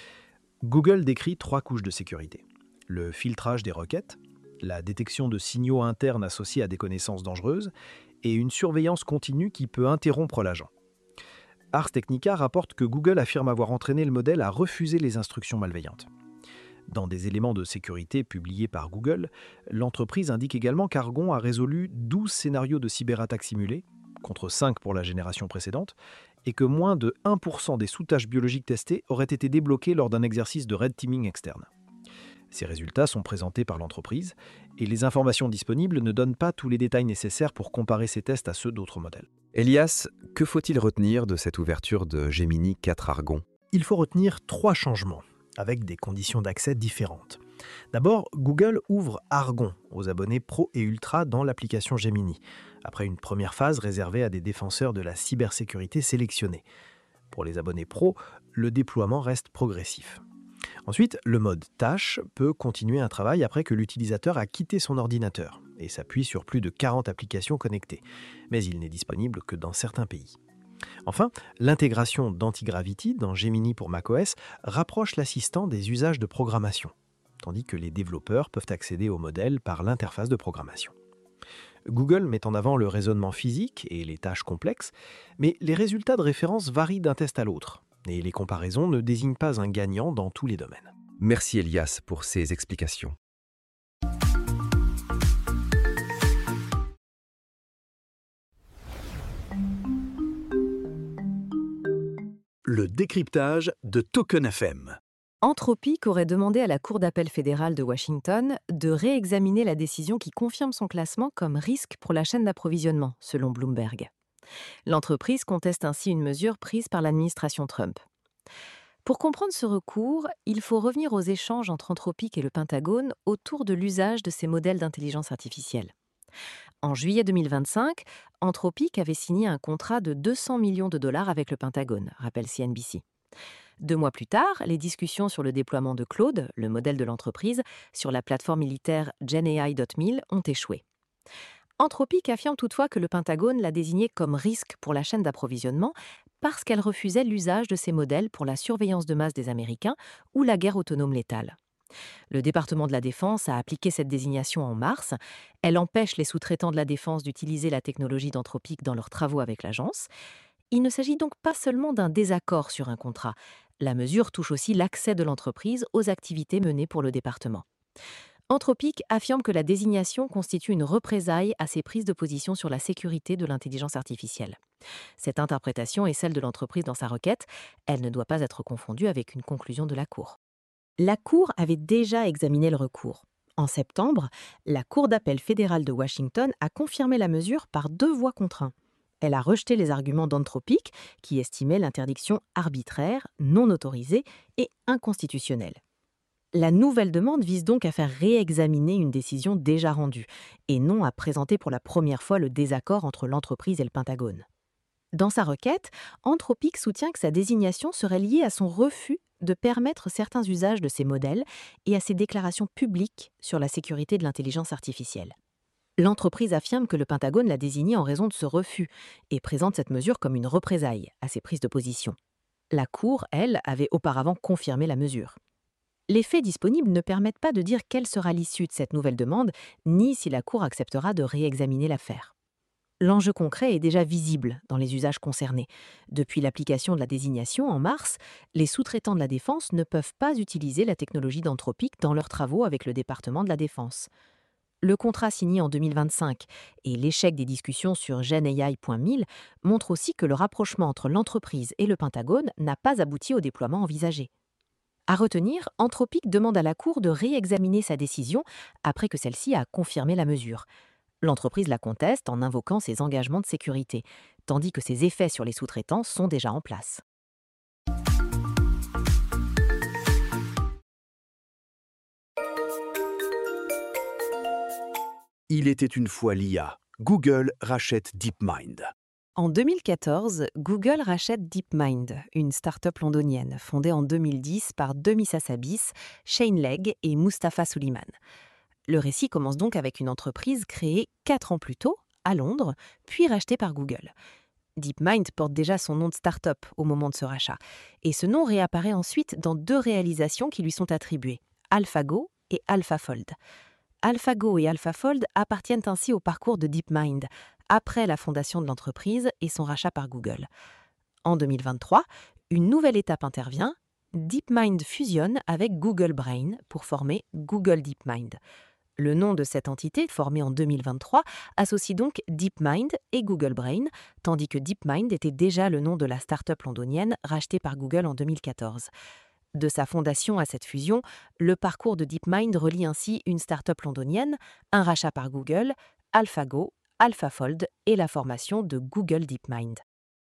Google décrit trois couches de sécurité. Le filtrage des requêtes, la détection de signaux internes associés à des connaissances dangereuses, et une surveillance continue qui peut interrompre l'agent. Ars Technica rapporte que Google affirme avoir entraîné le modèle à refuser les instructions malveillantes. Dans des éléments de sécurité publiés par Google, l'entreprise indique également qu'Argon a résolu douze scénarios de cyberattaques simulés, contre cinq pour la génération précédente, et que moins de un pour cent des sous-tâches biologiques testées auraient été débloquées lors d'un exercice de red teaming externe. Ces résultats sont présentés par l'entreprise, et les informations disponibles ne donnent pas tous les détails nécessaires pour comparer ces tests à ceux d'autres modèles. Elias, que faut-il retenir de cette ouverture de Gemini quatre Argon ? Il faut retenir trois changements, avec des conditions d'accès différentes. D'abord, Google ouvre Argon aux abonnés Pro et Ultra dans l'application Gemini, après une première phase réservée à des défenseurs de la cybersécurité sélectionnés. Pour les abonnés Pro, le déploiement reste progressif. Ensuite, le mode tâche peut continuer un travail après que l'utilisateur a quitté son ordinateur et s'appuie sur plus de quarante applications connectées, mais il n'est disponible que dans certains pays. Enfin, l'intégration d'Antigravity dans Gemini pour macOS rapproche l'assistant des usages de programmation, tandis que les développeurs peuvent accéder au modèle par l'interface de programmation. Google met en avant le raisonnement physique et les tâches complexes, mais les résultats de référence varient d'un test à l'autre, et les comparaisons ne désignent pas un gagnant dans tous les domaines. Merci Elias pour ces explications. Le décryptage de Token F M. Anthropic aurait demandé à la Cour d'appel fédérale de Washington de réexaminer la décision qui confirme son classement comme risque pour la chaîne d'approvisionnement, selon Bloomberg. L'entreprise conteste ainsi une mesure prise par l'administration Trump. Pour comprendre ce recours, il faut revenir aux échanges entre Anthropic et le Pentagone autour de l'usage de ces modèles d'intelligence artificielle. En juillet deux mille vingt-cinq, Anthropic avait signé un contrat de deux cents millions de dollars avec le Pentagone, rappelle C N B C. Deux mois plus tard, les discussions sur le déploiement de Claude, le modèle de l'entreprise, sur la plateforme militaire Gen A I dot mille ont échoué. Anthropic affirme toutefois que le Pentagone l'a désigné comme risque pour la chaîne d'approvisionnement parce qu'elle refusait l'usage de ces modèles pour la surveillance de masse des Américains ou la guerre autonome létale. Le département de la Défense a appliqué cette désignation en mars. Elle empêche les sous-traitants de la Défense d'utiliser la technologie d'Anthropic dans leurs travaux avec l'agence. Il ne s'agit donc pas seulement d'un désaccord sur un contrat. La mesure touche aussi l'accès de l'entreprise aux activités menées pour le département. Anthropic affirme que la désignation constitue une représaille à ses prises de position sur la sécurité de l'intelligence artificielle. Cette interprétation est celle de l'entreprise dans sa requête. Elle ne doit pas être confondue avec une conclusion de la Cour. La Cour avait déjà examiné le recours. En septembre, la Cour d'appel fédérale de Washington a confirmé la mesure par deux voix contre un. Elle a rejeté les arguments d'Anthropic, qui estimait l'interdiction arbitraire, non autorisée et inconstitutionnelle. La nouvelle demande vise donc à faire réexaminer une décision déjà rendue, et non à présenter pour la première fois le désaccord entre l'entreprise et le Pentagone. Dans sa requête, Anthropic soutient que sa désignation serait liée à son refus de permettre certains usages de ces modèles et à ses déclarations publiques sur la sécurité de l'intelligence artificielle. L'entreprise affirme que le Pentagone l'a désignée en raison de ce refus et présente cette mesure comme une représaille à ses prises de position. La Cour, elle, avait auparavant confirmé la mesure. Les faits disponibles ne permettent pas de dire quelle sera l'issue de cette nouvelle demande, ni si la Cour acceptera de réexaminer l'affaire. L'enjeu concret est déjà visible dans les usages concernés. Depuis l'application de la désignation en mars, les sous-traitants de la Défense ne peuvent pas utiliser la technologie d'Anthropic dans leurs travaux avec le département de la Défense. Le contrat signé en deux mille vingt-cinq et l'échec des discussions sur Gen A I point mille montrent aussi que le rapprochement entre l'entreprise et le Pentagone n'a pas abouti au déploiement envisagé. À retenir, Anthropic demande à la Cour de réexaminer sa décision après que celle-ci a confirmé la mesure. L'entreprise la conteste en invoquant ses engagements de sécurité, tandis que ses effets sur les sous-traitants sont déjà en place. Il était une fois l'I A. Google rachète DeepMind. En deux mille quatorze, Google rachète DeepMind, une start-up londonienne fondée en deux mille dix par Demis Hassabis, Shane Legg et Mustapha Suleiman. Le récit commence donc avec une entreprise créée quatre ans plus tôt, à Londres, puis rachetée par Google. DeepMind porte déjà son nom de start-up au moment de ce rachat, et ce nom réapparaît ensuite dans deux réalisations qui lui sont attribuées, AlphaGo et AlphaFold. AlphaGo et AlphaFold appartiennent ainsi au parcours de DeepMind, après la fondation de l'entreprise et son rachat par Google. En deux mille vingt-trois, une nouvelle étape intervient, DeepMind fusionne avec Google Brain pour former Google DeepMind. Le nom de cette entité, formée en deux mille vingt-trois, associe donc DeepMind et Google Brain, tandis que DeepMind était déjà le nom de la start-up londonienne rachetée par Google en deux mille quatorze. De sa fondation à cette fusion, le parcours de DeepMind relie ainsi une start-up londonienne, un rachat par Google, AlphaGo, AlphaFold et la formation de Google DeepMind.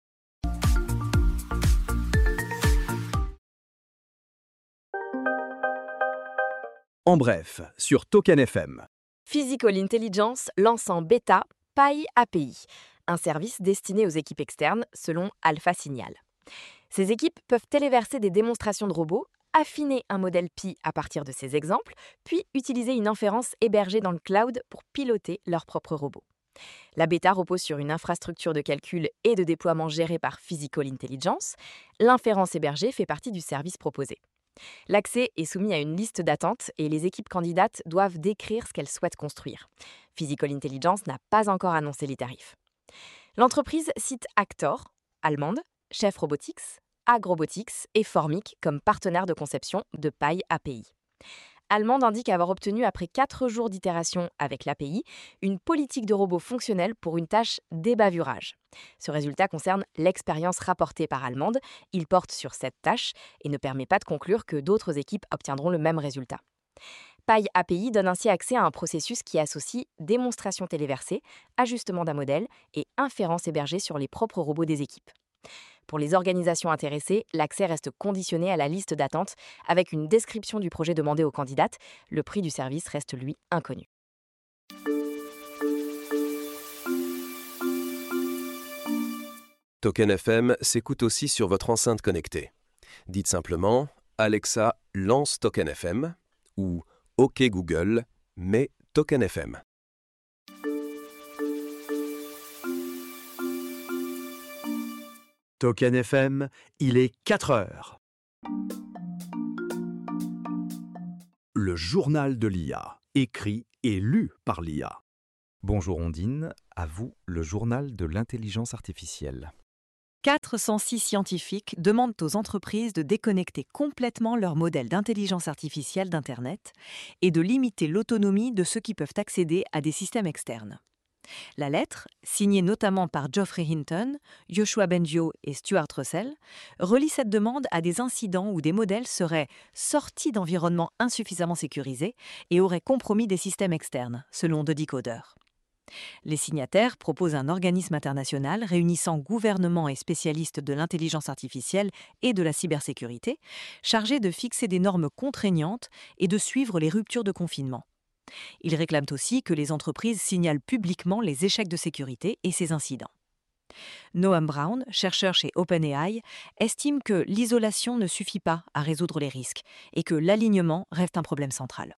En bref, sur Token F M. Physical Intelligence lance en bêta Pi A P I, un service destiné aux équipes externes selon Alpha Signal. Ces équipes peuvent téléverser des démonstrations de robots, affiner un modèle Pi à partir de ces exemples, puis utiliser une inférence hébergée dans le cloud pour piloter leurs propres robots. La bêta repose sur une infrastructure de calcul et de déploiement gérée par Physical Intelligence. L'inférence hébergée fait partie du service proposé. L'accès est soumis à une liste d'attente et les équipes candidates doivent décrire ce qu'elles souhaitent construire. Physical Intelligence n'a pas encore annoncé les tarifs. L'entreprise cite Actor, allemande, Chef Robotics, Agrobotics et Formic comme partenaires de conception de Pi A P I. Allemande indique avoir obtenu, après quatre jours d'itération avec l'A P I, une politique de robot fonctionnel pour une tâche débavurage. Ce résultat concerne l'expérience rapportée par Allemande. Il porte sur cette tâche et ne permet pas de conclure que d'autres équipes obtiendront le même résultat. Pi A P I donne ainsi accès à un processus qui associe démonstration téléversée, ajustement d'un modèle et inférence hébergée sur les propres robots des équipes. Pour les organisations intéressées, l'accès reste conditionné à la liste d'attente avec une description du projet demandé aux candidates. Le prix du service reste, lui, inconnu. Token F M s'écoute aussi sur votre enceinte connectée. Dites simplement « Alexa, lance Token F M » ou « OK Google, mets Token F M ». Token F M, il est quatre heures. Le journal de l'I A, écrit et lu par l'I A. Bonjour Ondine, à vous le journal de l'intelligence artificielle. quatre cent six scientifiques demandent aux entreprises de déconnecter complètement leur modèle d'intelligence artificielle d'Internet et de limiter l'autonomie de ceux qui peuvent accéder à des systèmes externes. La lettre, signée notamment par Geoffrey Hinton, Yoshua Bengio et Stuart Russell, relie cette demande à des incidents où des modèles seraient sortis d'environnements insuffisamment sécurisés et auraient compromis des systèmes externes, selon The Decoder. Les signataires proposent un organisme international réunissant gouvernements et spécialistes de l'intelligence artificielle et de la cybersécurité, chargé de fixer des normes contraignantes et de suivre les ruptures de confinement. Ils réclament aussi que les entreprises signalent publiquement les échecs de sécurité et ces incidents. Noam Brown, chercheur chez OpenAI, estime que l'isolation ne suffit pas à résoudre les risques et que l'alignement reste un problème central.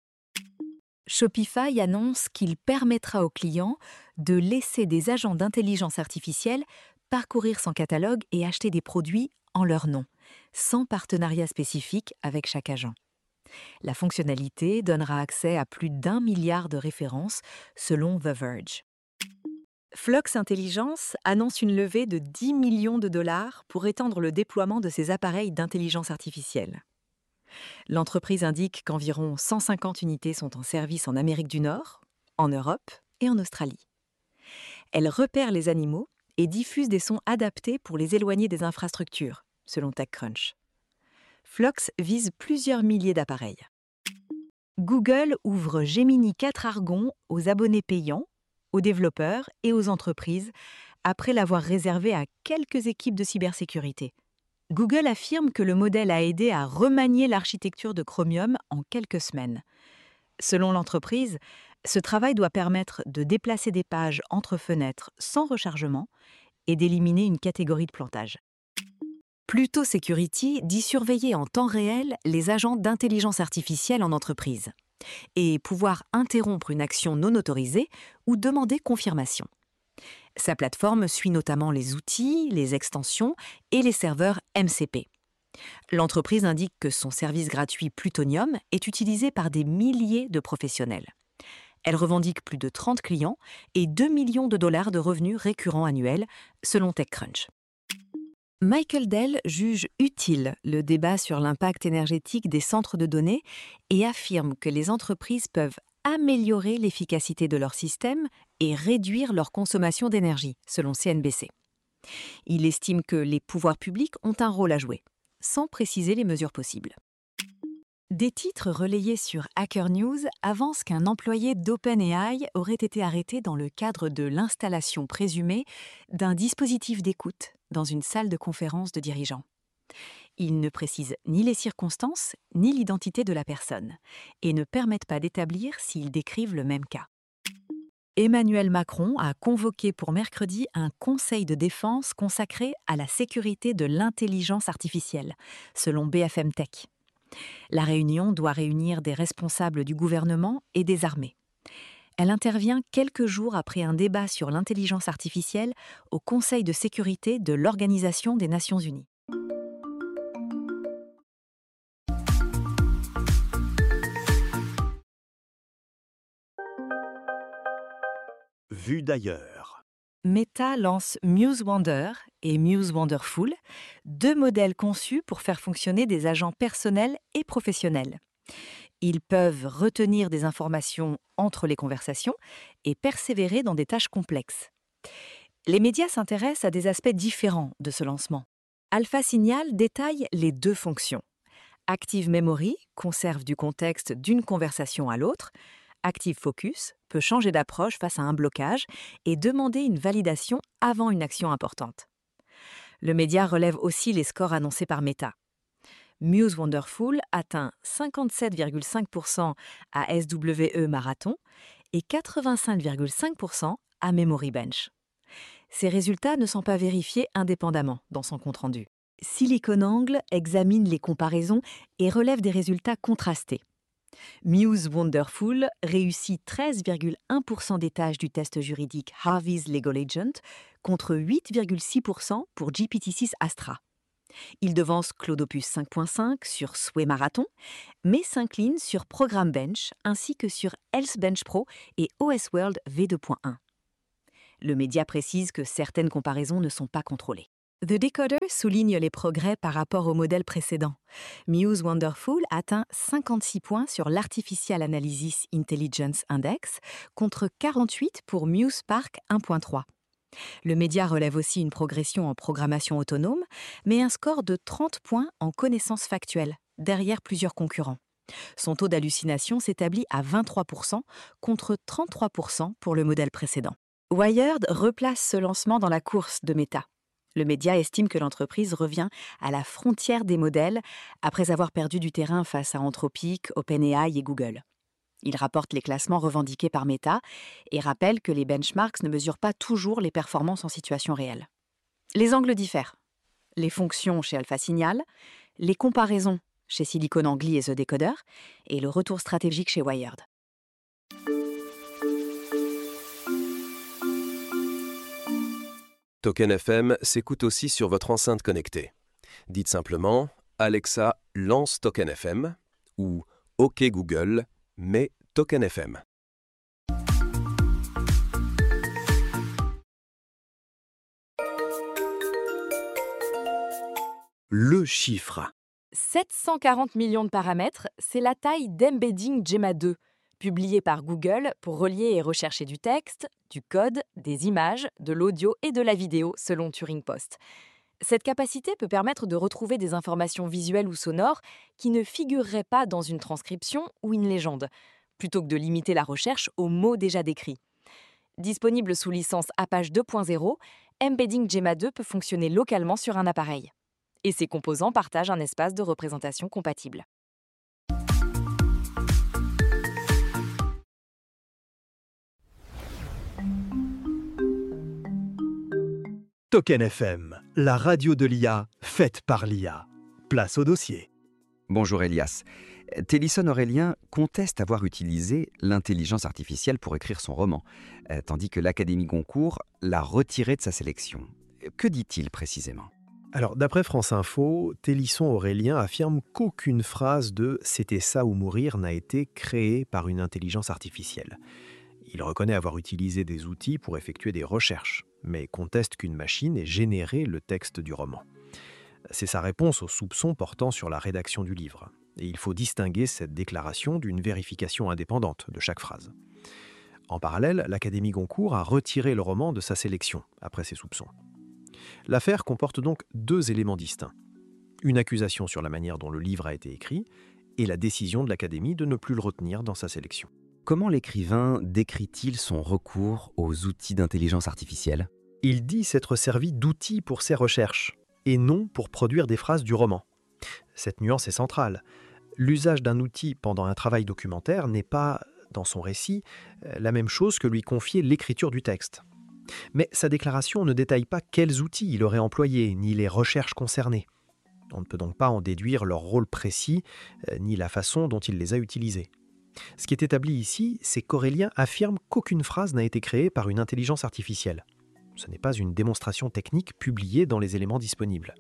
Shopify annonce qu'il permettra aux clients de laisser des agents d'intelligence artificielle parcourir son catalogue et acheter des produits en leur nom, sans partenariat spécifique avec chaque agent. La fonctionnalité donnera accès à plus d'un milliard de références, selon The Verge. Flux Intelligence annonce une levée de dix millions de dollars pour étendre le déploiement de ses appareils d'intelligence artificielle. L'entreprise indique qu'environ cent cinquante unités sont en service en Amérique du Nord, en Europe et en Australie. Elle repère les animaux et diffuse des sons adaptés pour les éloigner des infrastructures, selon TechCrunch. Flux vise plusieurs milliers d'appareils. Google ouvre Gemini quatre Argon aux abonnés payants, aux développeurs et aux entreprises, après l'avoir réservé à quelques équipes de cybersécurité. Google affirme que le modèle a aidé à remanier l'architecture de Chromium en quelques semaines. Selon l'entreprise, ce travail doit permettre de déplacer des pages entre fenêtres sans rechargement et d'éliminer une catégorie de plantage. Pluto Security dit surveiller en temps réel les agents d'intelligence artificielle en entreprise et pouvoir interrompre une action non autorisée ou demander confirmation. Sa plateforme suit notamment les outils, les extensions et les serveurs M C P. L'entreprise indique que son service gratuit Plutonium est utilisé par des milliers de professionnels. Elle revendique plus de trente clients et deux millions de dollars de revenus récurrents annuels, selon TechCrunch. Michael Dell juge utile le débat sur l'impact énergétique des centres de données et affirme que les entreprises peuvent améliorer l'efficacité de leur système et réduire leur consommation d'énergie, selon C N B C. Il estime que les pouvoirs publics ont un rôle à jouer, sans préciser les mesures possibles. Des titres relayés sur Hacker News avancent qu'un employé d'OpenAI aurait été arrêté dans le cadre de l'installation présumée d'un dispositif d'écoute dans une salle de conférence de dirigeants. Ils ne précisent ni les circonstances ni l'identité de la personne et ne permettent pas d'établir s'ils décrivent le même cas. Emmanuel Macron a convoqué pour mercredi un conseil de défense consacré à la sécurité de l'intelligence artificielle, selon B F M Tech. La réunion doit réunir des responsables du gouvernement et des armées. Elle intervient quelques jours après un débat sur l'intelligence artificielle au Conseil de sécurité de l'Organisation des Nations Unies. Vue d'ailleurs. Meta lance MuseWonder et MuseWonderful, deux modèles conçus pour faire fonctionner des agents personnels et professionnels. Ils peuvent retenir des informations entre les conversations et persévérer dans des tâches complexes. Les médias s'intéressent à des aspects différents de ce lancement. Alpha Signal détaille les deux fonctions. Active Memory conserve du contexte d'une conversation à l'autre. Active Focus peut changer d'approche face à un blocage et demander une validation avant une action importante. Le média relève aussi les scores annoncés par Meta. MuseWonderful atteint cinquante-sept virgule cinq pour cent à S W E Marathon et quatre-vingt-cinq virgule cinq pour cent à Memory Bench. Ces résultats ne sont pas vérifiés indépendamment dans son compte-rendu. SiliconANGLE examine les comparaisons et relève des résultats contrastés. Muse Wonderful réussit treize virgule un pour cent des tâches du test juridique Harvey's Legal Agent contre huit virgule six pour cent pour G P T six Astra. Il devance Cloudopus cinq point cinq sur Sway Marathon, mais s'incline sur Program Bench ainsi que sur Health Bench Pro et O S World V deux point un. Le média précise que certaines comparaisons ne sont pas contrôlées. The Decoder souligne les progrès par rapport au modèle précédent. Muse Wonderful atteint cinquante-six points sur l'Artificial Analysis Intelligence Index contre quarante-huit pour Muse Spark un point trois. Le média relève aussi une progression en programmation autonome, mais un score de trente points en connaissances factuelles, derrière plusieurs concurrents. Son taux d'hallucination s'établit à vingt-trois pour cent contre trente-trois pour cent pour le modèle précédent. Wired replace ce lancement dans la course de Meta. Le média estime que l'entreprise revient à la frontière des modèles après avoir perdu du terrain face à Anthropic, OpenAI et Google. Il rapporte les classements revendiqués par Meta et rappelle que les benchmarks ne mesurent pas toujours les performances en situation réelle. Les angles diffèrent. Les fonctions chez AlphaSignal, les comparaisons chez Silicon Angli et The Decoder et le retour stratégique chez Wired. Token F M s'écoute aussi sur votre enceinte connectée. Dites simplement « Alexa, lance Token F M » ou « OK Google, mets Token F M ». Le chiffre. sept cent quarante millions de paramètres, c'est la taille d'Embedding Gemma deux, publié par Google pour relier et rechercher du texte, du code, des images, de l'audio et de la vidéo, selon Turing Post. Cette capacité peut permettre de retrouver des informations visuelles ou sonores qui ne figureraient pas dans une transcription ou une légende, plutôt que de limiter la recherche aux mots déjà décrits. Disponible sous licence Apache deux point zéro, Embedding Gemma deux peut fonctionner localement sur un appareil. Et ses composants partagent un espace de représentation compatible. Token F M, la radio de l'I A, faite par l'I A. Place au dossier. Bonjour Elias. Télisson Aurélien conteste avoir utilisé l'intelligence artificielle pour écrire son roman, euh, tandis que l'Académie Goncourt l'a retiré de sa sélection. Que dit-il précisément ? Alors, d'après France Info, Télisson Aurélien affirme qu'aucune phrase de « c'était ça ou mourir » n'a été créée par une intelligence artificielle. Il reconnaît avoir utilisé des outils pour effectuer des recherches, mais conteste qu'une machine ait généré le texte du roman. C'est sa réponse aux soupçons portant sur la rédaction du livre. Et il faut distinguer cette déclaration d'une vérification indépendante de chaque phrase. En parallèle, l'Académie Goncourt a retiré le roman de sa sélection, après ces soupçons. L'affaire comporte donc deux éléments distincts. Une accusation sur la manière dont le livre a été écrit et la décision de l'Académie de ne plus le retenir dans sa sélection. Comment l'écrivain décrit-il son recours aux outils d'intelligence artificielle ? Il dit s'être servi d'outils pour ses recherches, et non pour produire des phrases du roman. Cette nuance est centrale. L'usage d'un outil pendant un travail documentaire n'est pas, dans son récit, la même chose que lui confier l'écriture du texte. Mais sa déclaration ne détaille pas quels outils il aurait employés, ni les recherches concernées. On ne peut donc pas en déduire leur rôle précis, ni la façon dont il les a utilisés. Ce qui est établi ici, c'est qu'Aurélien affirme qu'aucune phrase n'a été créée par une intelligence artificielle. Ce n'est pas une démonstration technique publiée dans les éléments disponibles.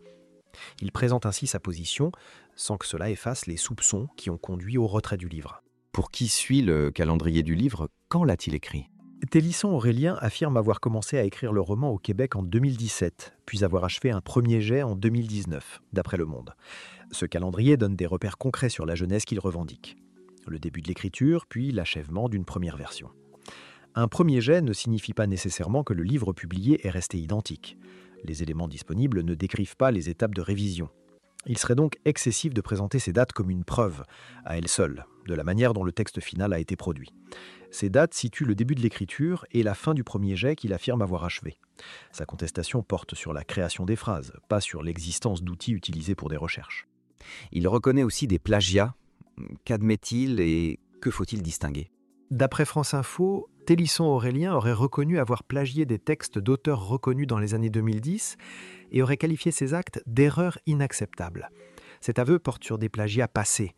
Il présente ainsi sa position sans que cela efface les soupçons qui ont conduit au retrait du livre. Pour qui suit le calendrier du livre, quand l'a-t-il écrit ? Télisson Aurélien affirme avoir commencé à écrire le roman au Québec en deux mille dix-sept, puis avoir achevé un premier jet en deux mille dix-neuf, d'après Le Monde. Ce calendrier donne des repères concrets sur la jeunesse qu'il revendique. Le début de l'écriture, puis l'achèvement d'une première version. Un premier jet ne signifie pas nécessairement que le livre publié est resté identique. Les éléments disponibles ne décrivent pas les étapes de révision. Il serait donc excessif de présenter ces dates comme une preuve, à elles seules, de la manière dont le texte final a été produit. Ces dates situent le début de l'écriture et la fin du premier jet qu'il affirme avoir achevé. Sa contestation porte sur la création des phrases, pas sur l'existence d'outils utilisés pour des recherches. Il reconnaît aussi des plagiats. Qu'admet-il et que faut-il distinguer ? D'après France Info, Télisson Aurélien aurait reconnu avoir plagié des textes d'auteurs reconnus dans les années deux mille dix et aurait qualifié ces actes d'erreurs inacceptables. Cet aveu porte sur des plagiats passés.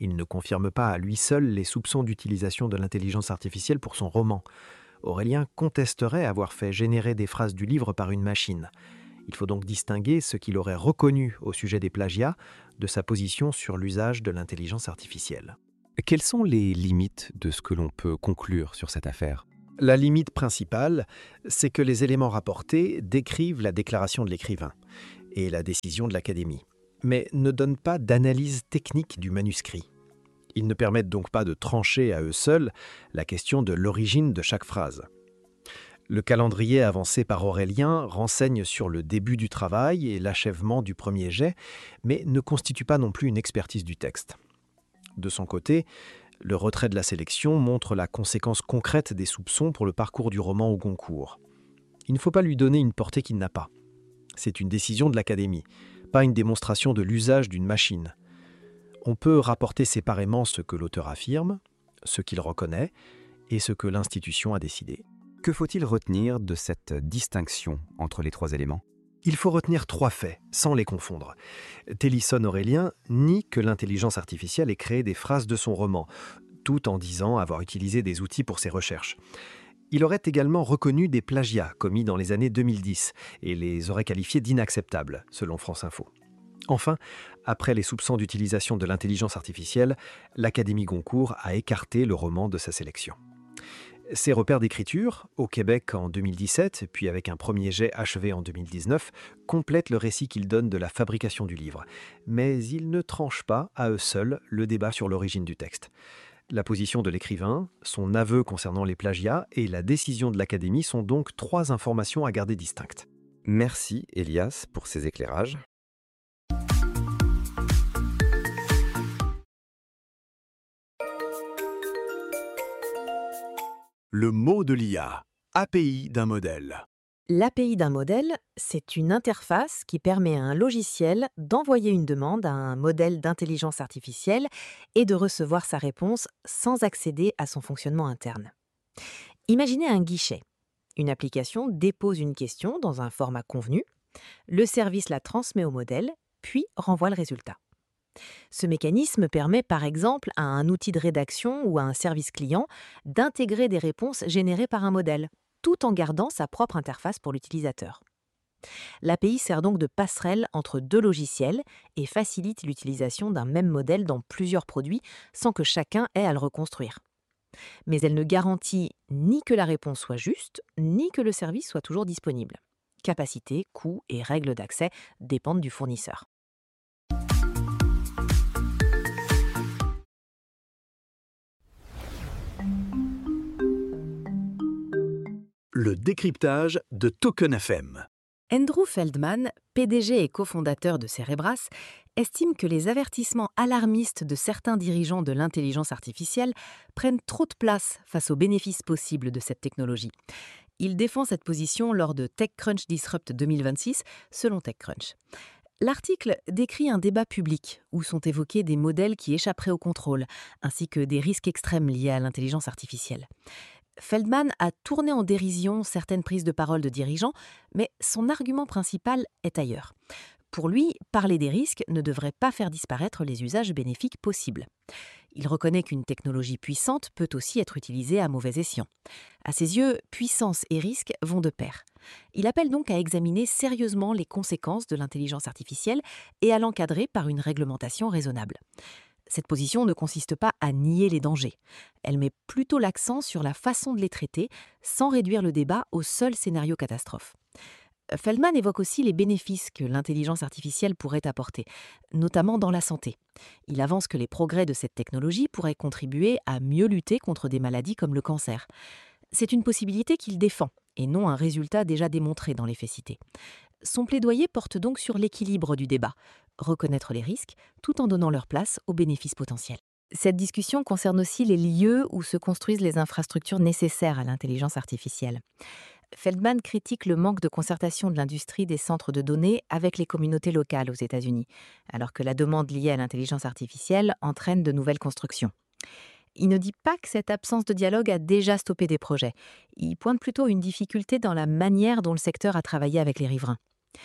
Il ne confirme pas à lui seul les soupçons d'utilisation de l'intelligence artificielle pour son roman. Aurélien contesterait avoir fait générer des phrases du livre par une machine. Il faut donc distinguer ce qu'il aurait reconnu au sujet des plagiats de sa position sur l'usage de l'intelligence artificielle. Quelles sont les limites de ce que l'on peut conclure sur cette affaire ? La limite principale, c'est que les éléments rapportés décrivent la déclaration de l'écrivain et la décision de l'Académie, mais ne donnent pas d'analyse technique du manuscrit. Ils ne permettent donc pas de trancher à eux seuls la question de l'origine de chaque phrase. Le calendrier avancé par Aurélien renseigne sur le début du travail et l'achèvement du premier jet, mais ne constitue pas non plus une expertise du texte. De son côté, le retrait de la sélection montre la conséquence concrète des soupçons pour le parcours du roman au Goncourt. Il ne faut pas lui donner une portée qu'il n'a pas. C'est une décision de l'Académie, pas une démonstration de l'usage d'une machine. On peut rapporter séparément ce que l'auteur affirme, ce qu'il reconnaît et ce que l'institution a décidé. Que faut-il retenir de cette distinction entre les trois éléments ? Il faut retenir trois faits, sans les confondre. Tennyson-Aurélien nie que l'intelligence artificielle ait créé des phrases de son roman, tout en disant avoir utilisé des outils pour ses recherches. Il aurait également reconnu des plagiats commis dans les années deux mille dix et les aurait qualifiés d'inacceptables, selon France Info. Enfin, après les soupçons d'utilisation de l'intelligence artificielle, l'Académie Goncourt a écarté le roman de sa sélection. Ces repères d'écriture, au Québec en deux mille dix-sept, puis avec un premier jet achevé en deux mille dix-neuf, complètent le récit qu'il donne de la fabrication du livre. Mais ils ne tranchent pas, à eux seuls, le débat sur l'origine du texte. La position de l'écrivain, son aveu concernant les plagiats et la décision de l'Académie sont donc trois informations à garder distinctes. Merci Elias pour ces éclairages. Le mot de l'I A, A P I d'un modèle. L'A P I d'un modèle, c'est une interface qui permet à un logiciel d'envoyer une demande à un modèle d'intelligence artificielle et de recevoir sa réponse sans accéder à son fonctionnement interne. Imaginez un guichet. Une application dépose une question dans un format convenu, le service la transmet au modèle, puis renvoie le résultat. Ce mécanisme permet par exemple à un outil de rédaction ou à un service client d'intégrer des réponses générées par un modèle, tout en gardant sa propre interface pour l'utilisateur. L'A P I sert donc de passerelle entre deux logiciels et facilite l'utilisation d'un même modèle dans plusieurs produits sans que chacun ait à le reconstruire. Mais elle ne garantit ni que la réponse soit juste, ni que le service soit toujours disponible. Capacité, coût et règles d'accès dépendent du fournisseur. Le décryptage de Token F M. Andrew Feldman, P D G et cofondateur de Cerebras, estime que les avertissements alarmistes de certains dirigeants de l'intelligence artificielle prennent trop de place face aux bénéfices possibles de cette technologie. Il défend cette position lors de TechCrunch Disrupt deux mille vingt-six, selon TechCrunch. L'article décrit un débat public où sont évoqués des modèles qui échapperaient au contrôle, ainsi que des risques extrêmes liés à l'intelligence artificielle. Feldman a tourné en dérision certaines prises de parole de dirigeants, mais son argument principal est ailleurs. Pour lui, parler des risques ne devrait pas faire disparaître les usages bénéfiques possibles. Il reconnaît qu'une technologie puissante peut aussi être utilisée à mauvais escient. À ses yeux, puissance et risque vont de pair. Il appelle donc à examiner sérieusement les conséquences de l'intelligence artificielle et à l'encadrer par une réglementation raisonnable. Cette position ne consiste pas à nier les dangers. Elle met plutôt l'accent sur la façon de les traiter, sans réduire le débat au seul scénario catastrophe. Feldman évoque aussi les bénéfices que l'intelligence artificielle pourrait apporter, notamment dans la santé. Il avance que les progrès de cette technologie pourraient contribuer à mieux lutter contre des maladies comme le cancer. C'est une possibilité qu'il défend, et non un résultat déjà démontré dans les faits cités. Son plaidoyer porte donc sur l'équilibre du débat, reconnaître les risques tout en donnant leur place aux bénéfices potentiels. Cette discussion concerne aussi les lieux où se construisent les infrastructures nécessaires à l'intelligence artificielle. Feldman critique le manque de concertation de l'industrie des centres de données avec les communautés locales aux États-Unis, alors que la demande liée à l'intelligence artificielle entraîne de nouvelles constructions. Il ne dit pas que cette absence de dialogue a déjà stoppé des projets. Il pointe plutôt une difficulté dans la manière dont le secteur a travaillé avec les riverains.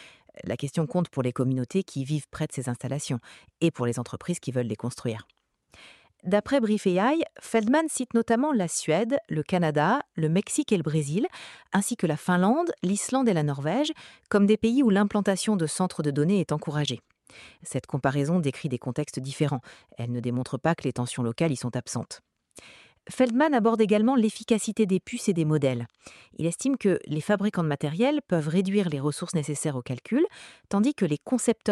La question compte pour les communautés qui vivent près de ces installations et pour les entreprises qui veulent les construire. D'après Brief A I, Feldman cite notamment la Suède, le Canada, le Mexique et le Brésil, ainsi que la Finlande, l'Islande et la Norvège, comme des pays où l'implantation de centres de données est encouragée. Cette comparaison décrit des contextes différents. Elle ne démontre pas que les tensions locales y sont absentes. Feldman aborde également l'efficacité des puces et des modèles. Il estime que les fabricants de matériel peuvent réduire les ressources nécessaires au calcul, tandis que les concepteurs